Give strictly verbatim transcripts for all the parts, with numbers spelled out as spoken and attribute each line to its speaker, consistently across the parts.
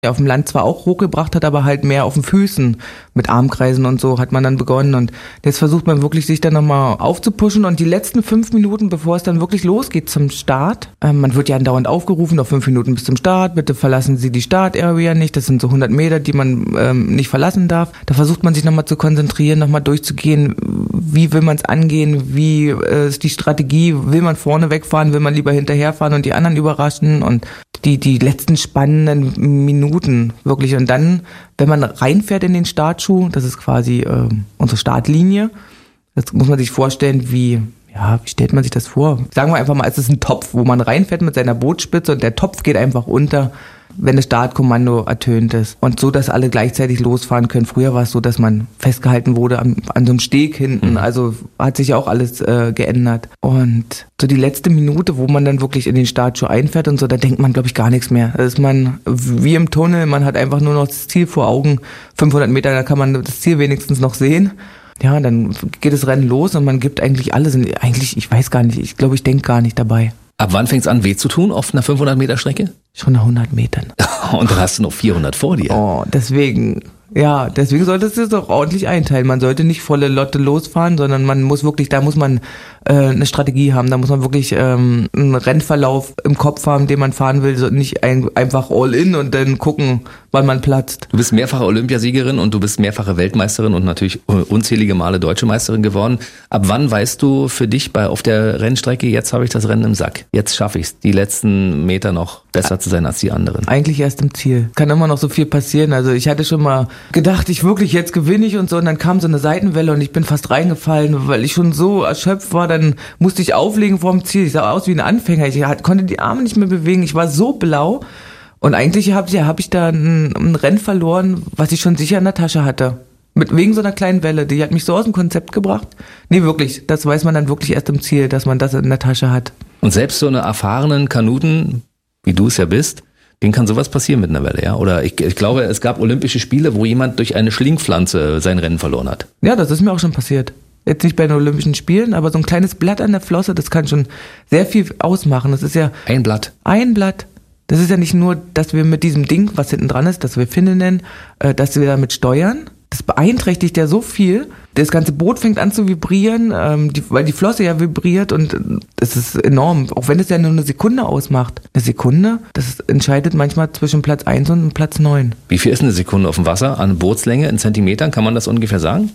Speaker 1: Auf dem Land zwar auch hochgebracht hat, aber halt mehr auf den Füßen mit Armkreisen und so hat man dann begonnen und jetzt versucht man wirklich sich dann nochmal aufzupuschen und die letzten fünf Minuten, bevor es dann wirklich losgeht zum Start, äh, man wird ja andauernd aufgerufen, noch fünf Minuten bis zum Start, bitte verlassen Sie die Start-Area nicht, das sind so hundert Meter, die man ähm, nicht verlassen darf. Da versucht man sich nochmal zu konzentrieren, nochmal durchzugehen, wie will man es angehen, wie äh, ist die Strategie, will man vorne wegfahren, will man lieber hinterherfahren und die anderen überraschen und die, die letzten spannenden Minuten wirklich. Und dann, wenn man reinfährt in den Startschuh, das ist quasi äh, unsere Startlinie, das muss man sich vorstellen, wie, ja, wie stellt man sich das vor? Sagen wir einfach mal, es ist ein Topf, wo man reinfährt mit seiner Bootspitze und der Topf geht einfach unter, wenn das Startkommando ertönt ist. Und so, dass alle gleichzeitig losfahren können. Früher war es so, dass man festgehalten wurde an, an so einem Steg hinten. Mhm. Also hat sich ja auch alles äh, geändert. Und so die letzte Minute, wo man dann wirklich in den Startschuh einfährt und so, da denkt man, glaube ich, gar nichts mehr. Da ist man wie im Tunnel, man hat einfach nur noch das Ziel vor Augen. fünfhundert Meter, da kann man das Ziel wenigstens noch sehen. Ja, dann geht das Rennen los und man gibt eigentlich alles. Und eigentlich, ich weiß gar nicht, ich glaube, ich denke gar nicht dabei.
Speaker 2: Ab wann fängt es an, weh zu tun auf einer fünfhundert Meter Strecke?
Speaker 1: Schon nach hundert Metern.
Speaker 2: Und dann hast du noch vierhundert vor dir.
Speaker 1: Oh, deswegen, ja, deswegen solltest du es doch ordentlich einteilen. Man sollte nicht volle Lotte losfahren, sondern man muss wirklich, da muss man äh, eine Strategie haben, da muss man wirklich ähm, einen Rennverlauf im Kopf haben, den man fahren will, so nicht ein, einfach all in und dann gucken, wann man platzt.
Speaker 2: Du bist mehrfache Olympiasiegerin und du bist mehrfache Weltmeisterin und natürlich unzählige Male Deutsche Meisterin geworden. Ab wann weißt du für dich bei auf der Rennstrecke, jetzt habe ich das Rennen im Sack, jetzt schaffe ich es, die letzten Meter noch besser zu sein als die anderen?
Speaker 1: Eigentlich erst im Ziel. Kann immer noch so viel passieren. Also ich hatte schon mal gedacht, ich wirklich, jetzt gewinne ich und so und dann kam so eine Seitenwelle und ich bin fast reingefallen, weil ich schon so erschöpft war, dann musste ich auflegen vorm Ziel. Ich sah aus wie ein Anfänger. Ich konnte die Arme nicht mehr bewegen. Ich war so blau. Und eigentlich habe ja, hab ich da ein, ein Rennen verloren, was ich schon sicher in der Tasche hatte. Mit, wegen so einer kleinen Welle. Die hat mich so aus dem Konzept gebracht. Nee, wirklich. Das weiß man dann wirklich erst im Ziel, dass man das in der Tasche hat.
Speaker 2: Und selbst so eine erfahrenen Kanuten, wie du es ja bist, denen kann sowas passieren mit einer Welle, ja? Oder ich, ich glaube, es gab Olympische Spiele, wo jemand durch eine Schlingpflanze sein Rennen verloren hat.
Speaker 1: Ja, das ist mir auch schon passiert. Jetzt nicht bei den Olympischen Spielen, aber so ein kleines Blatt an der Flosse, das kann schon sehr viel ausmachen. Das ist ja...
Speaker 2: Ein Blatt.
Speaker 1: Ein Blatt. Das ist ja nicht nur, dass wir mit diesem Ding, was hinten dran ist, das wir Finne nennen, äh, dass wir damit steuern. Das beeinträchtigt ja so viel. Das ganze Boot fängt an zu vibrieren, ähm, die, weil die Flosse ja vibriert und das ist enorm. Auch wenn es ja nur eine Sekunde ausmacht. Eine Sekunde, das entscheidet manchmal zwischen Platz eins und Platz neun.
Speaker 2: Wie viel ist eine Sekunde auf dem Wasser? An Bootslänge, in Zentimetern, kann man das ungefähr sagen?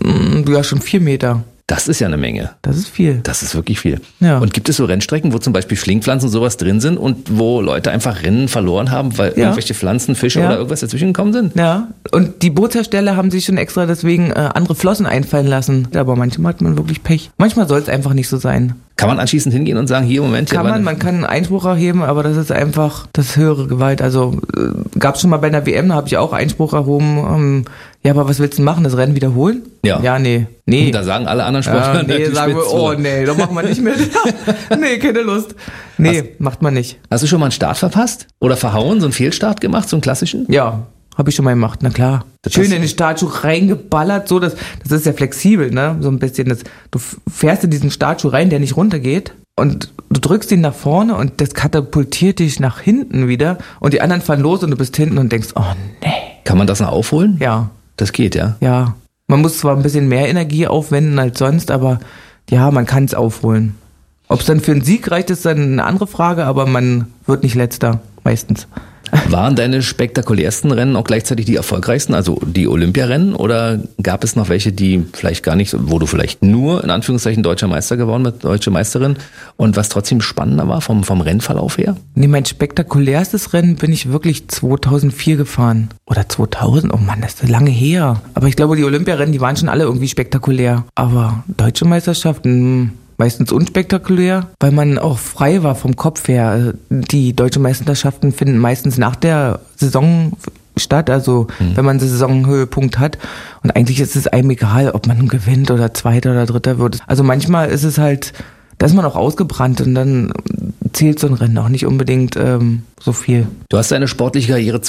Speaker 1: Ja, schon vier Meter.
Speaker 2: Das ist ja eine Menge.
Speaker 1: Das ist viel.
Speaker 2: Das ist wirklich viel.
Speaker 1: Ja.
Speaker 2: Und gibt es so Rennstrecken, wo zum Beispiel Schlingpflanzen und sowas drin sind und wo Leute einfach Rennen verloren haben, weil ja. irgendwelche Pflanzen, Fische ja. oder irgendwas dazwischen gekommen sind?
Speaker 1: Ja, und die Bootshersteller haben sich schon extra deswegen äh, andere Flossen einfallen lassen. Aber manchmal hat man wirklich Pech. Manchmal soll es einfach nicht so sein.
Speaker 2: Kann man anschließend hingehen und sagen, hier, Moment.
Speaker 1: Kann
Speaker 2: hier
Speaker 1: man, man kann einen Einspruch erheben, aber das ist einfach das höhere Gewalt. Also äh, gab es schon mal bei einer W M, da habe ich auch Einspruch erhoben. Ähm, ja, aber was willst du machen, das Rennen wiederholen?
Speaker 2: Ja.
Speaker 1: Ja, nee. nee.
Speaker 2: Und da sagen alle anderen Sportler,
Speaker 1: ja, nee, sagen wir, oh nee, da machen wir nicht mit. Nee, keine Lust. Nee, hast, macht man nicht.
Speaker 2: Hast du schon mal einen Start verpasst? Oder verhauen, so einen Fehlstart gemacht, so einen klassischen?
Speaker 1: Ja. Habe ich schon mal gemacht, na klar. Das Schön in den Startschuh reingeballert, so das, das ist ja flexibel, ne? So ein bisschen. Das, du fährst in diesen Startschuh rein, der nicht runtergeht und du drückst ihn nach vorne und das katapultiert dich nach hinten wieder und die anderen fahren los und du bist hinten und denkst, oh nee.
Speaker 2: Kann man das noch aufholen?
Speaker 1: Ja.
Speaker 2: Das geht, ja?
Speaker 1: Ja. Man muss zwar ein bisschen mehr Energie aufwenden als sonst, aber ja, man kann es aufholen. Ob es dann für einen Sieg reicht, ist dann eine andere Frage, aber man wird nicht Letzter, meistens.
Speaker 2: Waren deine spektakulärsten Rennen auch gleichzeitig die erfolgreichsten, also die Olympiarennen, oder gab es noch welche, die vielleicht gar nicht, wo du vielleicht nur in Anführungszeichen deutscher Meister geworden bist, deutsche Meisterin, und was trotzdem spannender war vom, vom Rennverlauf her?
Speaker 1: Nee, mein spektakulärstes Rennen bin ich wirklich zweitausendvier gefahren. Oder zweitausend, oh Mann, das ist lange her. Aber ich glaube, die Olympiarennen, die waren schon alle irgendwie spektakulär. Aber deutsche Meisterschaften... meistens unspektakulär, weil man auch frei war vom Kopf her. Die deutschen Meisterschaften finden meistens nach der Saison statt, also mhm. wenn man einen Saisonhöhepunkt hat. Und eigentlich ist es einem egal, ob man gewinnt oder Zweiter oder Dritter wird. Also manchmal ist es halt, da ist man auch ausgebrannt und dann zählt so ein Rennen auch nicht unbedingt ähm, so viel.
Speaker 2: Du hast deine sportliche Karriere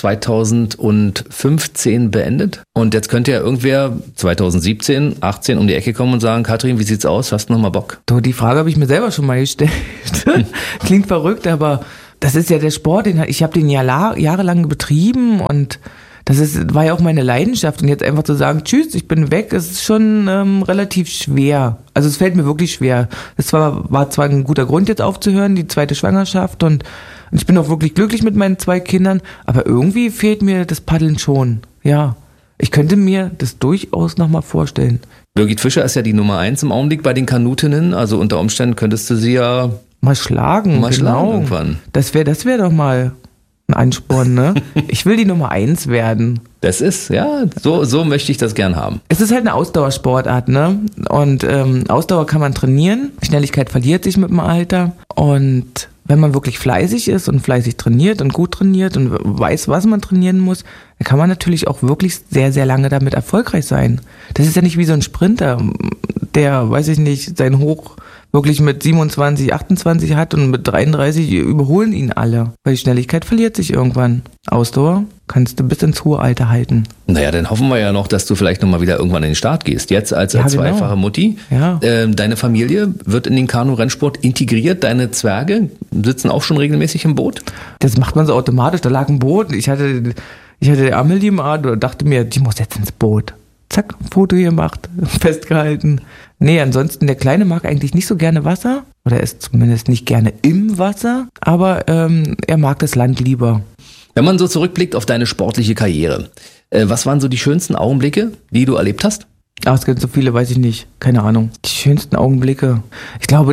Speaker 2: zweitausendfünfzehn beendet und jetzt könnte ja irgendwer zweitausendsiebzehn, achtzehn um die Ecke kommen und sagen, Katrin, wie sieht's aus? Hast du noch mal Bock?
Speaker 1: So, die Frage habe ich mir selber schon mal gestellt. Klingt verrückt, aber das ist ja der Sport, den ich habe den ja la- jahrelang betrieben und das ist, war ja auch meine Leidenschaft. Und jetzt einfach zu sagen, tschüss, ich bin weg, ist schon ähm, relativ schwer. Also es fällt mir wirklich schwer. Es war, war zwar ein guter Grund, jetzt aufzuhören, die zweite Schwangerschaft. Und, und ich bin auch wirklich glücklich mit meinen zwei Kindern. Aber irgendwie fehlt mir das Paddeln schon. Ja, ich könnte mir das durchaus nochmal vorstellen.
Speaker 2: Birgit Fischer ist ja die Nummer eins im Augenblick bei den Kanutinnen. Also unter Umständen könntest du sie ja
Speaker 1: mal schlagen.
Speaker 2: Mal
Speaker 1: genau.
Speaker 2: schlagen irgendwann.
Speaker 1: Das wäre das wär doch mal ein Ansporn, ne? Ich will die Nummer eins werden.
Speaker 2: Das ist, ja, so, so möchte ich das gern haben.
Speaker 1: Es ist halt eine Ausdauersportart, ne? Und ähm, Ausdauer kann man trainieren. Schnelligkeit verliert sich mit dem Alter. Und wenn man wirklich fleißig ist und fleißig trainiert und gut trainiert und weiß, was man trainieren muss, dann kann man natürlich auch wirklich sehr, sehr lange damit erfolgreich sein. Das ist ja nicht wie so ein Sprinter, der, weiß ich nicht, sein Hoch wirklich mit siebenundzwanzig, achtundzwanzig hat und mit dreiunddreißig überholen ihn alle. Weil die Schnelligkeit verliert sich irgendwann. Ausdauer kannst du bis ins hohe Alter halten.
Speaker 2: Naja, dann hoffen wir ja noch, dass du vielleicht nochmal wieder irgendwann in den Start gehst. Jetzt als
Speaker 1: Ja,
Speaker 2: zweifache
Speaker 1: genau.
Speaker 2: Mutti.
Speaker 1: Ja.
Speaker 2: Ähm, deine Familie wird in den Kanu-Rennsport integriert. Deine Zwerge sitzen auch schon regelmäßig im Boot.
Speaker 1: Das macht man so automatisch. Da lag ein Boot. Ich hatte, ich hatte Amelie im Arm und dachte mir, die muss jetzt ins Boot. Zack, Foto gemacht, festgehalten. Nee, ansonsten, der Kleine mag eigentlich nicht so gerne Wasser. Oder er ist zumindest nicht gerne im Wasser. Aber ähm, er mag das Land lieber.
Speaker 2: Wenn man so zurückblickt auf deine sportliche Karriere, äh, was waren so die schönsten Augenblicke, die du erlebt hast?
Speaker 1: Ach, es gibt so viele, weiß ich nicht. Keine Ahnung. Die schönsten Augenblicke. Ich glaube,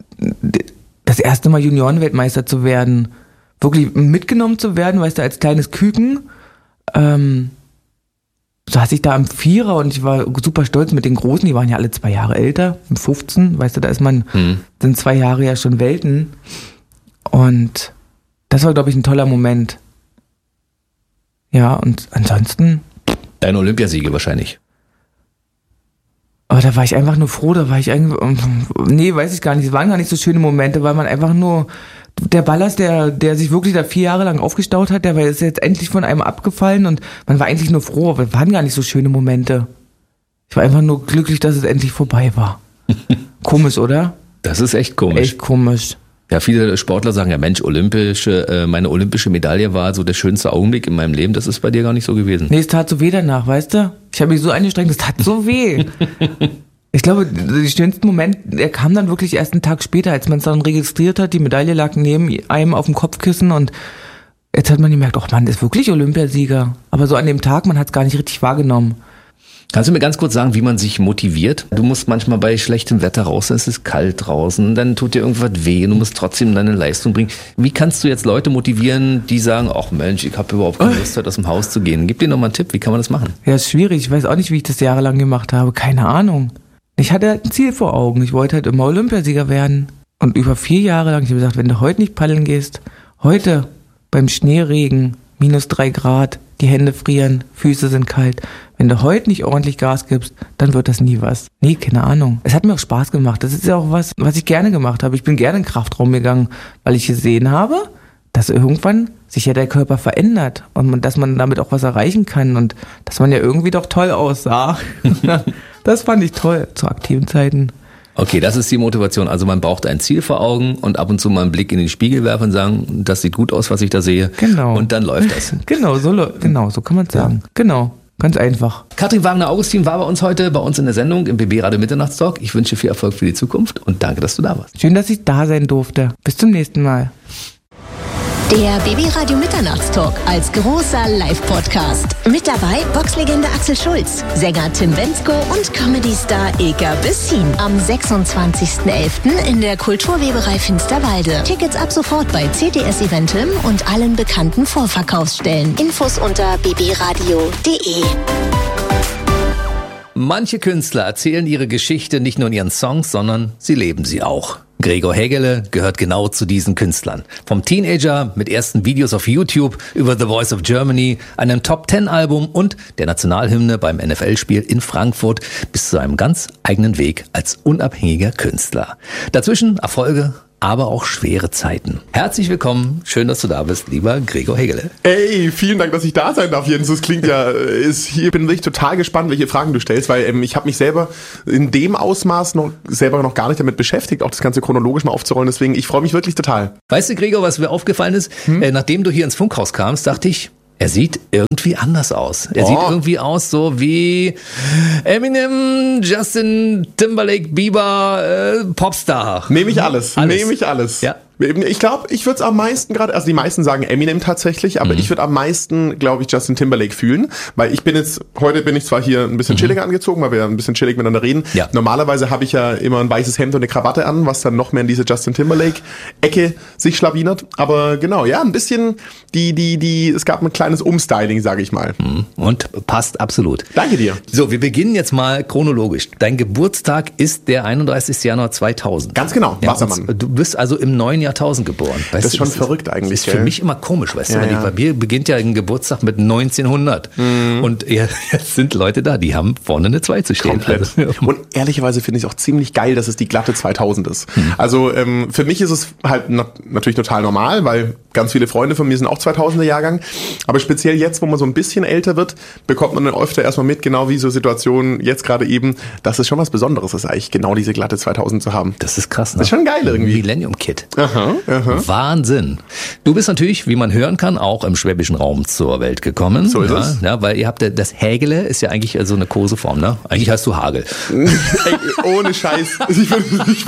Speaker 1: das erste Mal Juniorenweltmeister zu werden, wirklich mitgenommen zu werden, weißt du, als kleines Küken, ähm, saß ich da am Vierer und ich war super stolz mit den Großen, die waren ja alle zwei Jahre älter, im fünfzehn, weißt du, da ist man, hm. sind zwei Jahre ja schon Welten. Und das war, glaube ich, ein toller Moment. Ja, und ansonsten...
Speaker 2: Deine Olympiasiege wahrscheinlich.
Speaker 1: Aber da war ich einfach nur froh, da war ich eigentlich... Nee, weiß ich gar nicht, es waren gar nicht so schöne Momente, weil man einfach nur... Der Ballast, der, der sich wirklich da vier Jahre lang aufgestaut hat, der war jetzt endlich von einem abgefallen und man war eigentlich nur froh, aber es waren gar nicht so schöne Momente. Ich war einfach nur glücklich, dass es endlich vorbei war. Komisch, oder?
Speaker 2: Das ist echt komisch.
Speaker 1: Echt komisch.
Speaker 2: Ja, viele Sportler sagen ja, Mensch, olympische, äh, meine olympische Medaille war so der schönste Augenblick in meinem Leben. Das ist bei dir gar nicht so gewesen.
Speaker 1: Nee, es tat so weh danach, weißt du? Ich habe mich so angestrengt, es tat so weh. Ich glaube, der schönste Moment, der kam dann wirklich erst einen Tag später, als man es dann registriert hat. Die Medaille lag neben einem auf dem Kopfkissen und jetzt hat man gemerkt, ach man, ist wirklich Olympiasieger. Aber so an dem Tag, man hat es gar nicht richtig wahrgenommen.
Speaker 2: Kannst du mir ganz kurz sagen, wie man sich motiviert? Du musst manchmal bei schlechtem Wetter raus, es ist kalt draußen, dann tut dir irgendwas weh, du musst trotzdem deine Leistung bringen. Wie kannst du jetzt Leute motivieren, die sagen, ach Mensch, ich habe überhaupt keine Lust, heute aus dem Haus zu gehen? Gib dir noch mal einen Tipp, wie kann man das machen?
Speaker 1: Ja, ist schwierig. Ich weiß auch nicht, wie ich das jahrelang gemacht habe. Keine Ahnung. Ich hatte halt ein Ziel vor Augen. Ich wollte halt immer Olympiasieger werden. Und über vier Jahre lang, ich habe gesagt, wenn du heute nicht paddeln gehst, heute beim Schneeregen, minus drei Grad, die Hände frieren, Füße sind kalt. Wenn du heute nicht ordentlich Gas gibst, dann wird das nie was. Nee, keine Ahnung. Es hat mir auch Spaß gemacht. Das ist ja auch was, was ich gerne gemacht habe. Ich bin gerne in den Kraftraum gegangen, weil ich gesehen habe, dass irgendwann sich ja der Körper verändert und man, dass man damit auch was erreichen kann und dass man ja irgendwie doch toll aussah. Das fand ich toll zu aktiven Zeiten.
Speaker 2: Okay, das ist die Motivation. Also man braucht ein Ziel vor Augen und ab und zu mal einen Blick in den Spiegel werfen und sagen, das sieht gut aus, was ich da sehe.
Speaker 1: Genau.
Speaker 2: Und dann läuft das.
Speaker 1: Genau, so, genau, so kann man es sagen. Ja. Genau, ganz einfach.
Speaker 2: Katrin Wagner-Augustin war bei uns heute, bei uns in der Sendung im B B Radio Mitternachtstalk. Ich wünsche viel Erfolg für die Zukunft und danke, dass du da warst.
Speaker 1: Schön, dass ich da sein durfte. Bis zum nächsten Mal.
Speaker 3: Der B B Radio Mitternachtstalk als großer Live-Podcast. Mit dabei Boxlegende Axel Schulz, Sänger Tim Bendzko und Comedy-Star Ilka Bessin. Am sechsundzwanzigsten elften in der Kulturweberei Finsterwalde. Tickets ab sofort bei C T S Eventim und allen bekannten Vorverkaufsstellen. Infos unter b b radio punkt d e.
Speaker 2: Manche Künstler erzählen ihre Geschichte nicht nur in ihren Songs, sondern sie leben sie auch. Gregor Hegele gehört genau zu diesen Künstlern. Vom Teenager mit ersten Videos auf YouTube über The Voice of Germany, einem Top Ten Album und der Nationalhymne beim N F L-Spiel in Frankfurt bis zu einem ganz eigenen Weg als unabhängiger Künstler. Dazwischen Erfolge, aber auch schwere Zeiten. Herzlich willkommen, schön, dass du da bist, lieber Gregor Hegele.
Speaker 4: Ey, vielen Dank, dass ich da sein darf, Jens. Das klingt ja, ist, hier bin ich total gespannt, welche Fragen du stellst, weil ähm, ich habe mich selber in dem Ausmaß noch selber noch gar nicht damit beschäftigt, auch das Ganze chronologisch mal aufzurollen. Deswegen, ich freue mich wirklich total.
Speaker 2: Weißt du, Gregor, was mir aufgefallen ist? Hm? Äh, nachdem du hier ins Funkhaus kamst, dachte ich, er sieht irgendwie anders aus. Er
Speaker 4: oh.
Speaker 2: sieht irgendwie aus so wie Eminem, Justin Timberlake, Bieber, äh, Popstar.
Speaker 4: Nehme ich alles. alles. Nehme ich alles.
Speaker 2: Ja.
Speaker 4: Ich glaube, ich würde es am meisten gerade, also die meisten sagen Eminem tatsächlich, aber mhm. ich würde am meisten, glaube ich, Justin Timberlake fühlen, weil ich bin jetzt, heute bin ich zwar hier ein bisschen mhm. chilliger angezogen, weil wir ein bisschen chillig miteinander reden. Ja. Normalerweise habe ich ja immer ein weißes Hemd und eine Krawatte an, was dann noch mehr in diese Justin Timberlake-Ecke sich schlawinert. Aber genau, ja, ein bisschen die, die, die, es gab ein kleines Umstyling, sage ich mal.
Speaker 2: Und passt absolut.
Speaker 4: Danke dir.
Speaker 2: So, wir beginnen jetzt mal chronologisch. Dein Geburtstag ist der einunddreißigsten Januar zweitausend.
Speaker 4: Ganz genau,
Speaker 2: ja,
Speaker 4: Wassermann.
Speaker 2: Du bist also im neuen Jahr Jahrtausend geboren. Weißt
Speaker 4: das ist
Speaker 2: du,
Speaker 4: schon
Speaker 2: das
Speaker 4: verrückt eigentlich.
Speaker 2: Das ist für mich immer komisch, weißt
Speaker 4: ja,
Speaker 2: du, weil
Speaker 4: ja.
Speaker 2: bei mir beginnt ja ein Geburtstag mit neunzehnhundert. Mhm. Und jetzt sind Leute da, die haben vorne eine zwei zu stehen.
Speaker 4: Komplett. Also, ja. Und ehrlicherweise finde ich es auch ziemlich geil, dass es die glatte zweitausend ist. Mhm. Also ähm, für mich ist es halt na- natürlich total normal, weil ganz viele Freunde von mir sind auch zweitausender Jahrgang. Aber speziell jetzt, wo man so ein bisschen älter wird, bekommt man dann öfter erstmal mit, genau wie so Situationen jetzt gerade eben, dass es schon was Besonderes ist, eigentlich genau diese glatte zweitausend zu haben.
Speaker 2: Das ist krass, ne?
Speaker 4: Das ist schon geil irgendwie.
Speaker 2: Millennium Kid.
Speaker 4: Aha, aha.
Speaker 2: Wahnsinn. Du bist natürlich, wie man hören kann, auch im schwäbischen Raum zur Welt gekommen.
Speaker 4: So ist
Speaker 2: ja,
Speaker 4: es.
Speaker 2: Ja, weil ihr habt ja, das Hägele ist ja eigentlich so eine Koseform, ne? Eigentlich heißt du Hagel.
Speaker 4: Ey, ohne Scheiß. Ich bin, ich,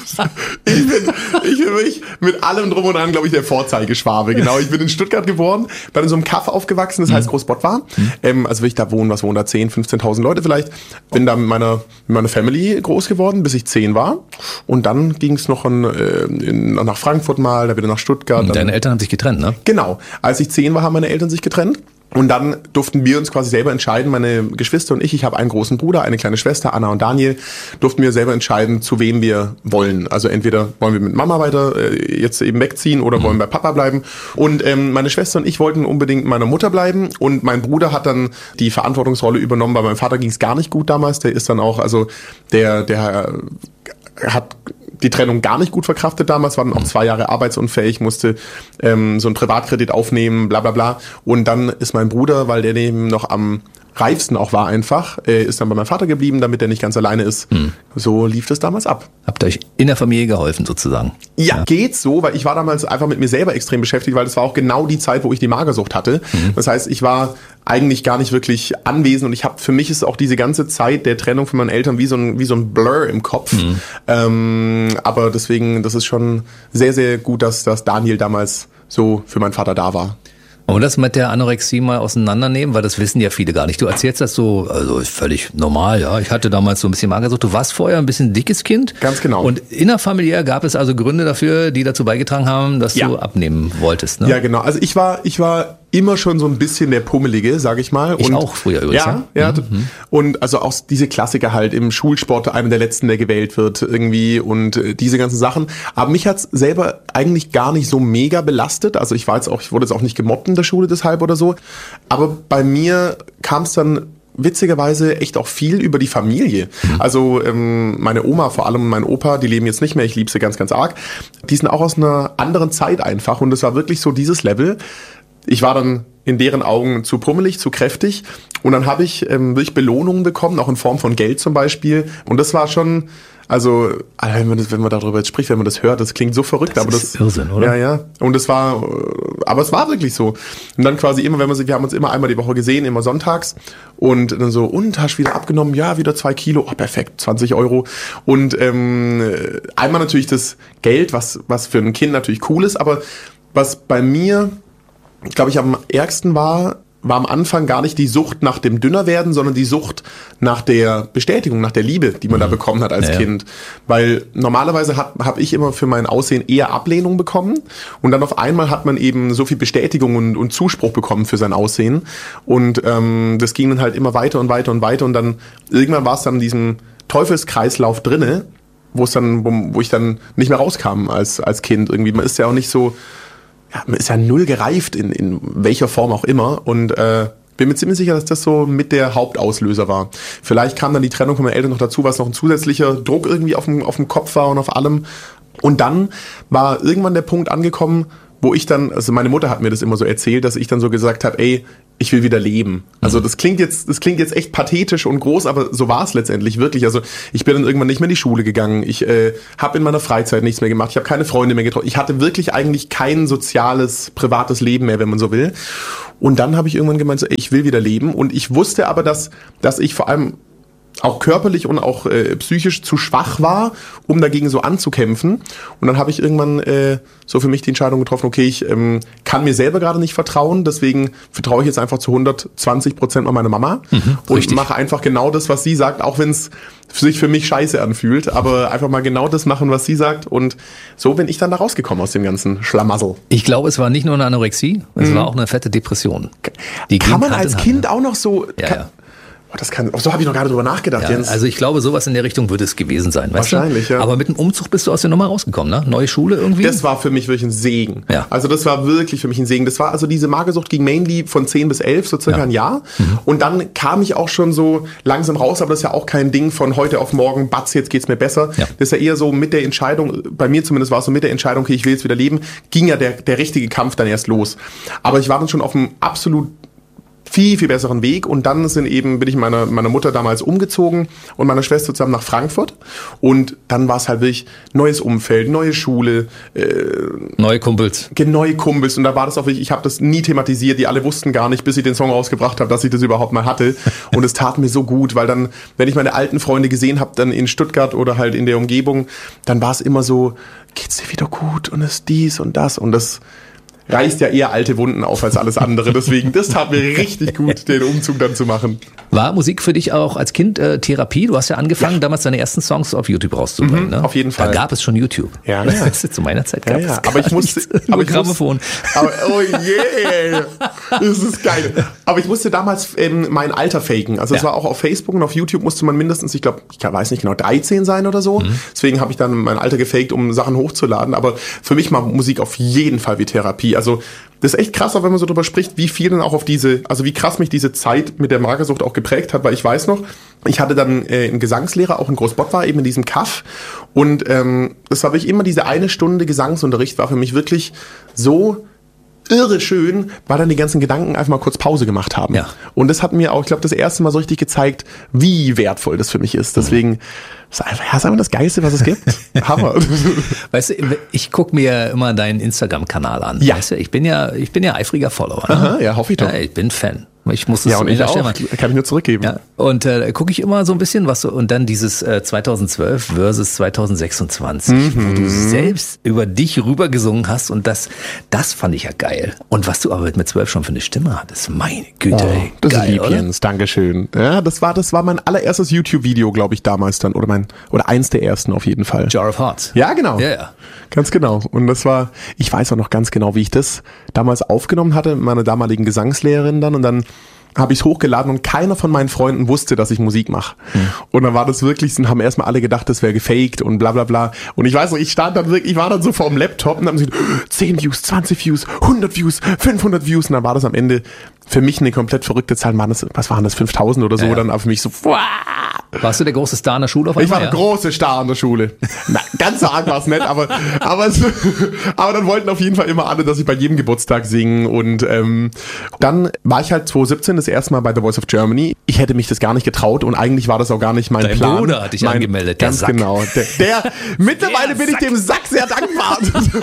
Speaker 4: ich bin, ich bin wirklich mit allem drum und dran, glaube ich, der Vorzeigeschwabe. Genau, ich bin in Stuttgart geboren, bin in so einem Kaff aufgewachsen, das heißt Großbott war. Mhm. Ähm, also will ich da wohnen, was wohnen da? zehn, fünfzehntausend Leute vielleicht. Bin da mit meiner, mit meiner Family groß geworden, bis ich zehn war. Und dann ging es noch in, in, nach Frankfurt mal, da wieder nach Stuttgart.
Speaker 2: Und deine Eltern haben sich getrennt, ne?
Speaker 4: Genau. Als ich zehn war, haben meine Eltern sich getrennt. Und dann durften wir uns quasi selber entscheiden, meine Geschwister und ich, ich habe einen großen Bruder, eine kleine Schwester, Anna und Daniel, durften wir selber entscheiden, zu wem wir wollen. Also entweder wollen wir mit Mama weiter äh, jetzt eben wegziehen oder mhm. wollen bei Papa bleiben. Und ähm, meine Schwester und ich wollten unbedingt meiner Mutter bleiben und mein Bruder hat dann die Verantwortungsrolle übernommen, weil meinem Vater ging es gar nicht gut damals. Der ist dann auch, also der, der hat die Trennung gar nicht gut verkraftet damals, war dann auch zwei Jahre arbeitsunfähig, musste ähm, so einen Privatkredit aufnehmen, bla bla bla. Und dann ist mein Bruder, weil der eben noch am reifsten auch war einfach, äh, ist dann bei meinem Vater geblieben, damit er nicht ganz alleine ist. Hm. So lief das damals ab.
Speaker 2: Habt ihr euch in der Familie geholfen sozusagen?
Speaker 4: Ja, ja, geht so, weil ich war damals einfach mit mir selber extrem beschäftigt, weil das war auch genau die Zeit, wo ich die Magersucht hatte. Mhm. Das heißt, ich war eigentlich gar nicht wirklich anwesend und ich habe, für mich ist auch diese ganze Zeit der Trennung von meinen Eltern wie so ein, wie so ein Blur im Kopf. Mhm. Ähm, aber deswegen, das ist schon sehr, sehr gut, dass, dass Daniel damals so für meinen Vater da war.
Speaker 2: Wollen wir das mit der Anorexie mal auseinandernehmen? Weil das wissen ja viele gar nicht. Du erzählst das so, also völlig normal, ja. Ich hatte damals so ein bisschen Magersucht. Du warst vorher ein bisschen dickes Kind.
Speaker 4: Ganz genau.
Speaker 2: Und innerfamiliär gab es also Gründe dafür, die dazu beigetragen haben, dass
Speaker 4: ja.
Speaker 2: du abnehmen wolltest, ne?
Speaker 4: Ja, genau. Also ich war, ich war immer schon so ein bisschen der Pummelige, sag ich mal.
Speaker 2: Ich
Speaker 4: und
Speaker 2: auch früher übrigens.
Speaker 4: Ja, ja. Mhm. Und also auch diese Klassiker halt im Schulsport, einer der letzten, der gewählt wird irgendwie und äh, diese ganzen Sachen. Aber mich hat's selber eigentlich gar nicht so mega belastet. Also ich war jetzt auch, ich wurde jetzt auch nicht gemobbt in der Schule deshalb oder so. Aber bei mir kam es dann witzigerweise echt auch viel über die Familie. Mhm. Also ähm, meine Oma, vor allem mein Opa, die leben jetzt nicht mehr, ich liebe sie ganz, ganz arg. Die sind auch aus einer anderen Zeit einfach und es war wirklich so dieses Level. Ich war dann in deren Augen zu pummelig, zu kräftig und dann habe ich ähm, wirklich Belohnungen bekommen, auch in Form von Geld zum Beispiel und das war schon, also wenn man, das, wenn man darüber jetzt spricht, wenn man das hört, das klingt so verrückt.
Speaker 2: Das
Speaker 4: aber
Speaker 2: ist
Speaker 4: das
Speaker 2: Irrsinn, oder?
Speaker 4: Ja, ja. Und es war, aber es war wirklich so. Und dann quasi immer, wenn wir, wir haben uns immer einmal die Woche gesehen, immer sonntags und dann so, und hast wieder abgenommen, ja, wieder zwei Kilo, oh, perfekt, zwanzig Euro. Und ähm, einmal natürlich das Geld, was, was für ein Kind natürlich cool ist, aber was bei mir, glaube ich, am ärgsten war, war am Anfang gar nicht die Sucht nach dem Dünnerwerden, sondern die Sucht nach der Bestätigung, nach der Liebe, die man mhm. da bekommen hat als ja, Kind. Weil normalerweise habe hab ich immer für mein Aussehen eher Ablehnung bekommen und dann auf einmal hat man eben so viel Bestätigung und, und Zuspruch bekommen für sein Aussehen und ähm, das ging dann halt immer weiter und weiter und weiter und dann irgendwann war es dann in diesem Teufelskreislauf drinne, wo es dann, wo, wo ich dann nicht mehr rauskam als als Kind irgendwie. Man ist ja auch nicht so, ja, man ist ja null gereift in, in welcher Form auch immer und äh, bin mir ziemlich sicher, dass das so mit der Hauptauslöser war. Vielleicht kam dann die Trennung von meinen Eltern noch dazu, was noch ein zusätzlicher Druck irgendwie auf dem, auf dem Kopf war und auf allem. Und dann war irgendwann der Punkt angekommen, wo ich dann, also meine Mutter hat mir das immer so erzählt, dass ich dann so gesagt habe, ey, ich will wieder leben. Also das klingt jetzt, das klingt jetzt echt pathetisch und groß, aber so war es letztendlich wirklich. Also ich bin dann irgendwann nicht mehr in die Schule gegangen. Ich äh, habe in meiner Freizeit nichts mehr gemacht. Ich habe keine Freunde mehr getroffen. Ich hatte wirklich eigentlich kein soziales, privates Leben mehr, wenn man so will. Und dann habe ich irgendwann gemeint, so, ey, ich will wieder leben. Und ich wusste aber, dass, dass ich vor allem auch körperlich und auch äh, psychisch zu schwach war, um dagegen so anzukämpfen. Und dann habe ich irgendwann äh, so für mich die Entscheidung getroffen, okay, ich ähm, kann mir selber gerade nicht vertrauen, deswegen vertraue ich jetzt einfach zu hundertzwanzig Prozent an meine Mama mhm, und richtig. Mache einfach genau das, was sie sagt, auch wenn es sich für mich scheiße anfühlt, aber einfach mal genau das machen, was sie sagt. Und so bin ich dann da rausgekommen aus dem ganzen Schlamassel.
Speaker 2: Ich glaube, es war nicht nur eine Anorexie, es mhm. war auch eine fette Depression.
Speaker 4: Die kann man als Kind ne? auch noch so...
Speaker 2: Ja,
Speaker 4: kann,
Speaker 2: ja.
Speaker 4: Oh, das kann, so habe ich noch gar nicht drüber nachgedacht,
Speaker 2: ja,
Speaker 4: Jens.
Speaker 2: Also ich glaube, sowas in der Richtung würde es gewesen sein, weißt
Speaker 4: Wahrscheinlich,
Speaker 2: du?
Speaker 4: ja.
Speaker 2: Aber mit dem Umzug bist du aus der Nummer rausgekommen, ne? Neue Schule irgendwie?
Speaker 4: Das war für mich wirklich ein Segen.
Speaker 2: Ja.
Speaker 4: Also das war wirklich für mich ein Segen. Das war also diese Magersucht ging mainly von zehn bis elf, so circa ja. ein Jahr. Mhm. Und dann kam ich auch schon so langsam raus, aber das ist ja auch kein Ding von heute auf morgen, batz, jetzt geht's mir besser. Ja. Das ist ja eher so mit der Entscheidung, bei mir zumindest war es so mit der Entscheidung, okay, ich will jetzt wieder leben, ging ja der, der richtige Kampf dann erst los. Aber ich war dann schon auf einem absolut viel, viel besseren Weg und dann sind eben, bin ich meiner, meiner Mutter damals umgezogen und meiner Schwester zusammen nach Frankfurt und dann war es halt wirklich neues Umfeld, neue Schule. Äh,
Speaker 2: neue Kumpels.
Speaker 4: Neue Kumpels und da war das auch wirklich, ich habe das nie thematisiert, die alle wussten gar nicht, bis ich den Song rausgebracht habe, dass ich das überhaupt mal hatte und es tat mir so gut, weil dann, wenn ich meine alten Freunde gesehen habe, dann in Stuttgart oder halt in der Umgebung, dann war es immer so, geht's dir wieder gut und ist dies und das und das reißt ja eher alte Wunden auf als alles andere. Deswegen, das tat mir richtig gut, den Umzug dann zu machen.
Speaker 2: War Musik für dich auch als Kind äh, Therapie? Du hast ja angefangen, ja. damals deine ersten Songs auf YouTube rauszubringen. Mhm, ne?
Speaker 4: Auf jeden Fall.
Speaker 2: Da gab es schon YouTube.
Speaker 4: Ja, ja.
Speaker 2: Weißt du, zu meiner Zeit gab
Speaker 4: ja, ja.
Speaker 2: es
Speaker 4: aber ich musste, aber ich
Speaker 2: Grammophon.
Speaker 4: Aber, oh yeah, das ist geil. Aber ich musste damals ähm, mein Alter faken. Also es ja. war auch auf Facebook und auf YouTube musste man mindestens, ich glaube, ich weiß nicht genau, dreizehn sein oder so. Mhm. Deswegen habe ich dann mein Alter gefaked, um Sachen hochzuladen. Aber für mich war Musik auf jeden Fall wie Therapie. Also das ist echt krass, auch wenn man so drüber spricht, wie viel dann auch auf diese, also wie krass mich diese Zeit mit der Magersucht auch geprägt hat, weil ich weiß noch, ich hatte dann äh, einen Gesangslehrer, auch in Großbott war, eben in diesem Kaff und ähm, das war wirklich immer diese eine Stunde Gesangsunterricht, war für mich wirklich so irre schön, weil dann die ganzen Gedanken einfach mal kurz Pause gemacht haben.
Speaker 2: Ja.
Speaker 4: Und das hat mir auch, ich glaube, das erste Mal so richtig gezeigt, wie wertvoll das für mich ist. Deswegen, das ist einfach, ja, das ist einfach das Geilste, was es gibt. Hammer.
Speaker 2: Weißt du, ich gucke mir immer deinen Instagram-Kanal an.
Speaker 4: Ja.
Speaker 2: Weißt du, ich bin ja, ich bin ja eifriger Follower. Ne?
Speaker 4: Aha, ja, hoffe ich doch.
Speaker 2: Ja, ich bin Fan. Ich muss es
Speaker 4: ja, und ich auch.
Speaker 2: Mal.
Speaker 4: Kann ich nur zurückgeben.
Speaker 2: Ja. Und äh, gucke ich immer so ein bisschen, was so, und dann dieses äh, zweitausendzwölf versus zweitausendsechsundzwanzig, mhm. wo du selbst über dich rübergesungen hast und das, das fand ich ja geil. Und was du aber mit zwölf schon für eine Stimme hattest, meine Güte,
Speaker 4: oh,
Speaker 2: ey.
Speaker 4: Das
Speaker 2: geil,
Speaker 4: ist lieb,
Speaker 2: oder?
Speaker 4: Jens, Dankeschön. Ja, das war, das war mein allererstes YouTube-Video, glaube ich, damals dann, oder mein, oder eins der ersten auf jeden Fall.
Speaker 2: Jar of Hearts.
Speaker 4: Ja, genau.
Speaker 2: Ja, ja.
Speaker 4: Ganz genau. Und das war, ich weiß auch noch ganz genau, wie ich das damals aufgenommen hatte, mit meiner damaligen Gesangslehrerin dann und dann habe ich es hochgeladen und keiner von meinen Freunden wusste, dass ich Musik mache. Mhm. Und dann war das wirklich, dann haben erstmal alle gedacht, das wäre gefaked und bla bla bla. Und ich weiß noch, ich stand dann wirklich, ich war dann so vor dem Laptop und haben gesagt, zehn Views, zwanzig Views, hundert Views, fünfhundert Views. Und dann war das am Ende für mich eine komplett verrückte Zahl. Waren das, was waren das, fünftausend oder so? Ja, ja. Dann für mich so, wow.
Speaker 2: Warst du der große Star in der Schule auf
Speaker 4: einmal? Ich war der
Speaker 2: ja?
Speaker 4: große Star in der Schule. Na, ganz so arg war es nicht, aber, aber, es, aber dann wollten auf jeden Fall immer alle, dass ich bei jedem Geburtstag singe. Und ähm, dann war ich halt zweitausendsiebzehn das erste Mal bei The Voice of Germany. Ich hätte mich das gar nicht getraut und eigentlich war das auch gar nicht mein
Speaker 2: Dein
Speaker 4: Plan.
Speaker 2: Dein Bruder hat dich
Speaker 4: mein,
Speaker 2: angemeldet, der
Speaker 4: ganz
Speaker 2: Sack.
Speaker 4: Genau. Der, der mittlerweile
Speaker 2: der
Speaker 4: bin ich dem Sack sehr dankbar.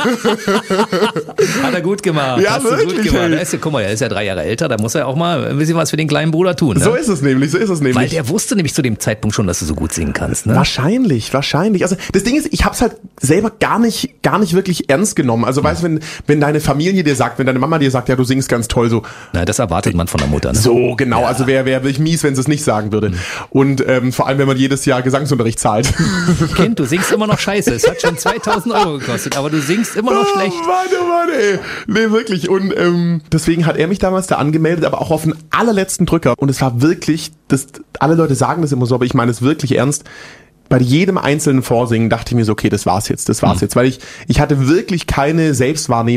Speaker 2: Hat er gut gemacht.
Speaker 4: Ja,
Speaker 2: Hast
Speaker 4: wirklich.
Speaker 2: Du gut gemacht. Ist ja, guck mal, er ist ja drei Jahre älter, da muss er auch mal ein bisschen was für den kleinen Bruder tun. Ne?
Speaker 4: So ist es nämlich, so ist es nämlich.
Speaker 2: Weil der wusste nämlich zu dem Zeitpunkt schon, dass du so gut singen kannst. Ne?
Speaker 4: Wahrscheinlich, wahrscheinlich. Also das Ding ist, ich hab's halt selber gar nicht, gar nicht wirklich ernst genommen. Also mhm. weißt du, wenn, wenn deine Familie dir sagt, wenn deine Mama dir sagt, ja, du singst ganz toll, so.
Speaker 2: Na, das erwartet man von der Mutter. Ne?
Speaker 4: So, genau.
Speaker 2: Ja.
Speaker 4: Also wäre wär wirklich mies, wenn sie es nicht sagen würde. Mhm. Und ähm, vor allem, wenn man jedes Jahr Gesangsunterricht zahlt.
Speaker 2: Kind, du singst immer noch scheiße. Es hat schon zweitausend Euro gekostet, aber du singst immer noch
Speaker 4: oh,
Speaker 2: schlecht.
Speaker 4: Mann, oh Mann, ey. Nee, wirklich. Und ähm, deswegen hat er mich damals da angemeldet, aber auch auf den allerletzten Drücker. Und es war wirklich, das, alle Leute sagen das immer so, aber ich meine es wirklich ernst. Bei jedem einzelnen Vorsingen dachte ich mir so, okay, das war's jetzt, das war's mhm. jetzt. Weil ich, ich hatte wirklich keine Selbstwahrnehmung,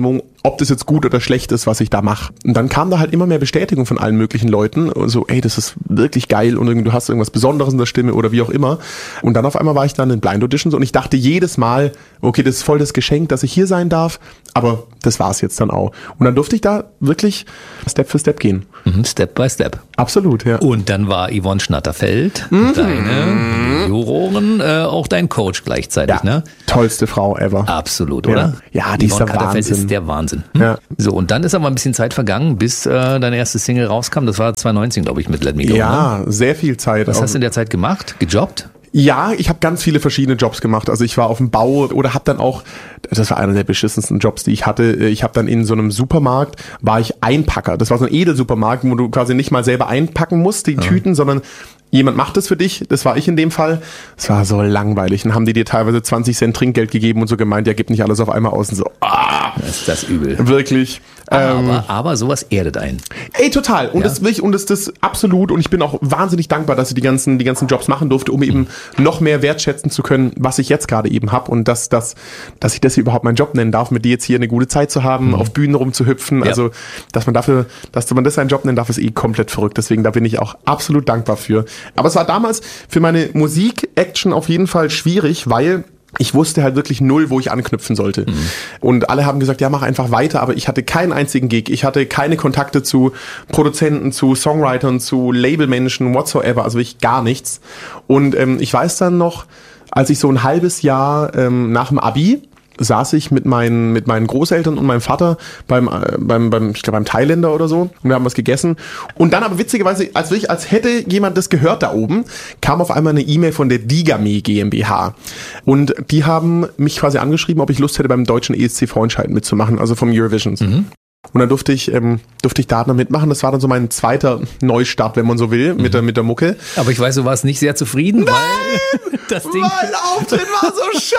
Speaker 4: ob das jetzt gut oder schlecht ist, was ich da mache. Und dann kam da halt immer mehr Bestätigung von allen möglichen Leuten. Und so, ey, das ist wirklich geil und du hast irgendwas Besonderes in der Stimme oder wie auch immer. Und dann auf einmal war ich dann in Blind Auditions und ich dachte jedes Mal, okay, das ist voll das Geschenk, dass ich hier sein darf, aber das war's jetzt dann auch. Und dann durfte ich da wirklich Step für Step gehen.
Speaker 2: Mhm, Step by Step.
Speaker 4: Absolut, ja.
Speaker 2: Und dann war Yvonne Schnatterfeld, mhm. deine Jurorin, äh, auch dein Coach gleichzeitig,
Speaker 4: ja,
Speaker 2: ne?
Speaker 4: Tollste Frau ever.
Speaker 2: Absolut, oder?
Speaker 4: Ja, ja, die
Speaker 2: Yvonne
Speaker 4: ist der Wahnsinn.
Speaker 2: ist der Wahnsinn. Hm?
Speaker 4: Ja.
Speaker 2: So, und dann ist aber ein bisschen Zeit vergangen, bis äh, deine erste Single rauskam. Das war zwanzig neunzehn, glaube ich, mit Let Me Go.
Speaker 4: Ja,
Speaker 2: ne?
Speaker 4: sehr viel Zeit.
Speaker 2: Was hast du in der Zeit gemacht? Gejobbt?
Speaker 4: Ja, ich habe ganz viele verschiedene Jobs gemacht. Also ich war auf dem Bau oder habe dann auch, das war einer der beschissensten Jobs, die ich hatte. Ich habe dann in so einem Supermarkt, war ich Einpacker. Das war so ein Edelsupermarkt, wo du quasi nicht mal selber einpacken musst, die ja. Tüten, sondern jemand macht das für dich. Das war ich in dem Fall. Es war so langweilig. Dann haben die dir teilweise zwanzig Cent Trinkgeld gegeben und so gemeint, ja, gib nicht alles auf einmal aus. Und so, ah,
Speaker 2: das ist das übel.
Speaker 4: Wirklich.
Speaker 2: Aber,
Speaker 4: ähm,
Speaker 2: aber sowas erdet einen.
Speaker 4: Ey, total. Und
Speaker 2: ja.
Speaker 4: das will ich, und das das absolut. Und ich bin auch wahnsinnig dankbar, dass ich die ganzen, die ganzen Jobs machen durfte, um eben noch mehr wertschätzen zu können, was ich jetzt gerade eben habe. Und dass, dass, dass ich das hier überhaupt meinen Job nennen darf, mit dir jetzt hier eine gute Zeit zu haben, mhm. auf Bühnen rumzuhüpfen. Ja. Also, dass man dafür, dass man das seinen Job nennen darf, ist eh komplett verrückt. Deswegen, da bin ich auch absolut dankbar für. Aber es war damals für meine Musik-Action auf jeden Fall schwierig, weil ich wusste halt wirklich null, wo ich anknüpfen sollte. Mhm. Und alle haben gesagt, ja, mach einfach weiter, aber ich hatte keinen einzigen Gig. Ich hatte keine Kontakte zu Produzenten, zu Songwritern, zu Labelmenschen, whatsoever, also wirklich gar nichts. Und ähm, ich weiß dann noch, als ich so ein halbes Jahr ähm, nach dem Abi saß ich mit meinen mit meinen Großeltern und meinem Vater beim äh, beim beim ich glaube beim Thailänder oder so und wir haben was gegessen und dann aber witzigerweise als ich als hätte jemand das gehört da oben kam auf einmal eine E-Mail von der Digame GmbH und die haben mich quasi angeschrieben, ob ich Lust hätte beim deutschen E S C Vorentscheid mitzumachen, also vom Eurovisions. Mhm. Und dann durfte ich, ähm, durfte ich da dann mitmachen. Das war dann so mein zweiter Neustart, wenn man so will, mit der, mit der Mucke.
Speaker 2: Aber ich weiß, du warst nicht sehr zufrieden,
Speaker 4: Nein,
Speaker 2: weil das Ding...
Speaker 4: mein Auftritt war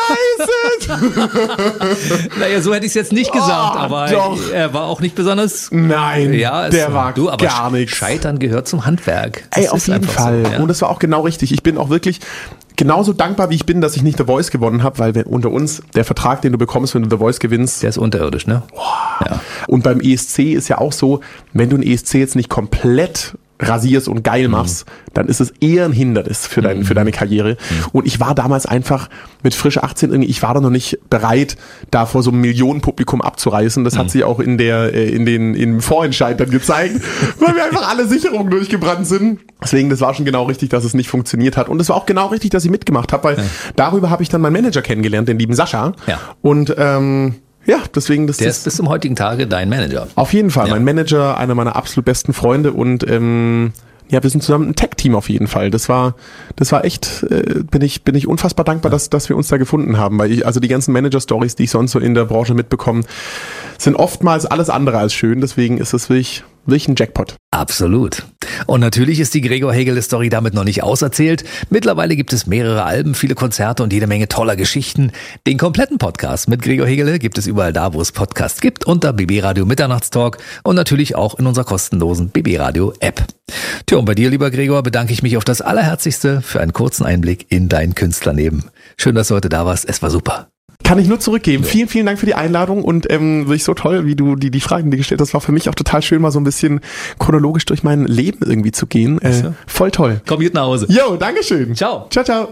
Speaker 4: so scheiße.
Speaker 2: Naja, so hätte ich es jetzt nicht gesagt, oh, aber
Speaker 4: doch.
Speaker 2: Er war auch nicht besonders...
Speaker 4: Nein,
Speaker 2: ja,
Speaker 4: der war
Speaker 2: du, aber
Speaker 4: gar nichts.
Speaker 2: Scheitern gehört zum Handwerk. Das
Speaker 4: Ey, auf jeden Fall. So, ja. Und das war auch genau richtig. Ich bin auch wirklich... genauso dankbar, wie ich bin, dass ich nicht The Voice gewonnen habe, weil wenn unter uns der Vertrag, den du bekommst, wenn du The Voice gewinnst,
Speaker 2: der ist unterirdisch, ne?
Speaker 4: Boah. Ja. Und beim E S C ist ja auch so, wenn du ein E S C jetzt nicht komplett rasierst und geil machst, mhm. dann ist es eher ein Hindernis für, dein, mhm. für deine Karriere. Mhm. Und ich war damals einfach mit frisch achtzehn irgendwie, ich war da noch nicht bereit, da vor so einem Millionenpublikum abzureißen. Das mhm. hat sich auch in der, in den, im Vorentscheid dann gezeigt, weil wir einfach alle Sicherungen durchgebrannt sind. Deswegen, das war schon genau richtig, dass es nicht funktioniert hat. Und es war auch genau richtig, dass ich mitgemacht habe, weil ja. darüber habe ich dann meinen Manager kennengelernt, den lieben Sascha.
Speaker 2: Ja.
Speaker 4: Und, ähm, ja, deswegen das.
Speaker 2: Der ist bis zum heutigen Tage dein Manager.
Speaker 4: Auf jeden Fall,
Speaker 2: ja.
Speaker 4: mein Manager, einer meiner absolut besten Freunde und ähm, ja, wir sind zusammen ein Tag-Team auf jeden Fall. Das war, das war echt, äh, bin ich, bin ich unfassbar dankbar, ja. dass, dass wir uns da gefunden haben, weil ich, also die ganzen Manager-Stories, die ich sonst so in der Branche mitbekomme, sind oftmals alles andere als schön. Deswegen ist es wirklich, wirklich ein Jackpot.
Speaker 2: Absolut. Und natürlich ist die Gregor Hegele-Story damit noch nicht auserzählt. Mittlerweile gibt es mehrere Alben, viele Konzerte und jede Menge toller Geschichten. Den kompletten Podcast mit Gregor Hegele gibt es überall da, wo es Podcasts gibt, unter B B Radio Mitternachtstalk und natürlich auch in unserer kostenlosen B B Radio App. Tja, und bei dir, lieber Gregor, bedanke ich mich auf das Allerherzigste für einen kurzen Einblick in dein Künstlerleben. Schön, dass du heute da warst. Es war super.
Speaker 4: Kann ich nur zurückgeben. Ja. Vielen, vielen Dank für die Einladung und ähm, wirklich so toll, wie du die die Fragen, die gestellt hast, war für mich auch total schön, mal so ein bisschen chronologisch durch mein Leben irgendwie zu gehen. Äh, ja. Voll toll.
Speaker 2: Komm gut nach Hause.
Speaker 4: Jo, Dankeschön.
Speaker 2: Ciao.
Speaker 4: Ciao, ciao.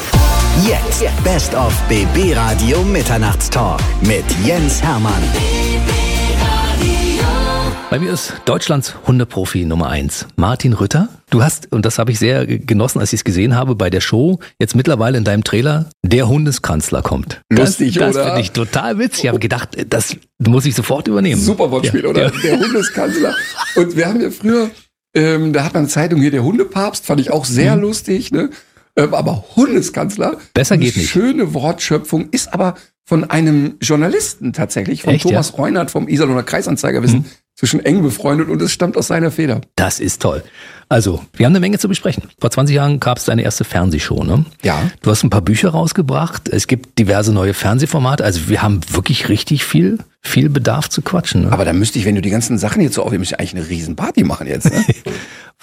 Speaker 5: Jetzt Best of B B Radio Mitternachtstalk mit Jens Hermann.
Speaker 2: Bei mir ist Deutschlands Hundeprofi Nummer eins, Martin Rütter. Du hast, und das habe ich sehr genossen, als ich es gesehen habe, bei der Show, jetzt mittlerweile in deinem Trailer, der Hundeskanzler kommt.
Speaker 6: Lustig,
Speaker 2: das, das
Speaker 6: oder?
Speaker 2: Das finde ich total witzig. Ich habe gedacht, das muss ich sofort übernehmen.
Speaker 6: Super Wortspiel, ja. oder? Ja. Der Hundeskanzler. Und wir haben ja früher, ähm, da hat man eine Zeitung hier, der Hundepapst, fand ich auch sehr mhm. lustig, ne? Ähm, aber Hundeskanzler.
Speaker 2: Besser geht nicht.
Speaker 6: Schöne Wortschöpfung, ist aber von einem Journalisten tatsächlich, von
Speaker 2: Echt,
Speaker 6: Thomas
Speaker 2: ja?
Speaker 6: Reunert vom Iserlohner Kreisanzeiger. Wir sind mhm. zwischen eng befreundet und es stammt aus seiner Feder.
Speaker 2: Das ist toll. Also, wir haben eine Menge zu besprechen. Vor zwanzig Jahren gab es deine erste Fernsehshow, ne?
Speaker 6: Ja.
Speaker 2: Du hast ein paar Bücher rausgebracht. Es gibt diverse neue Fernsehformate. Also, wir haben wirklich richtig viel, viel Bedarf zu quatschen. Ne?
Speaker 6: Aber da müsste ich, wenn du die ganzen Sachen jetzt so auf, wir müssen eigentlich eine riesen Party machen jetzt, ne?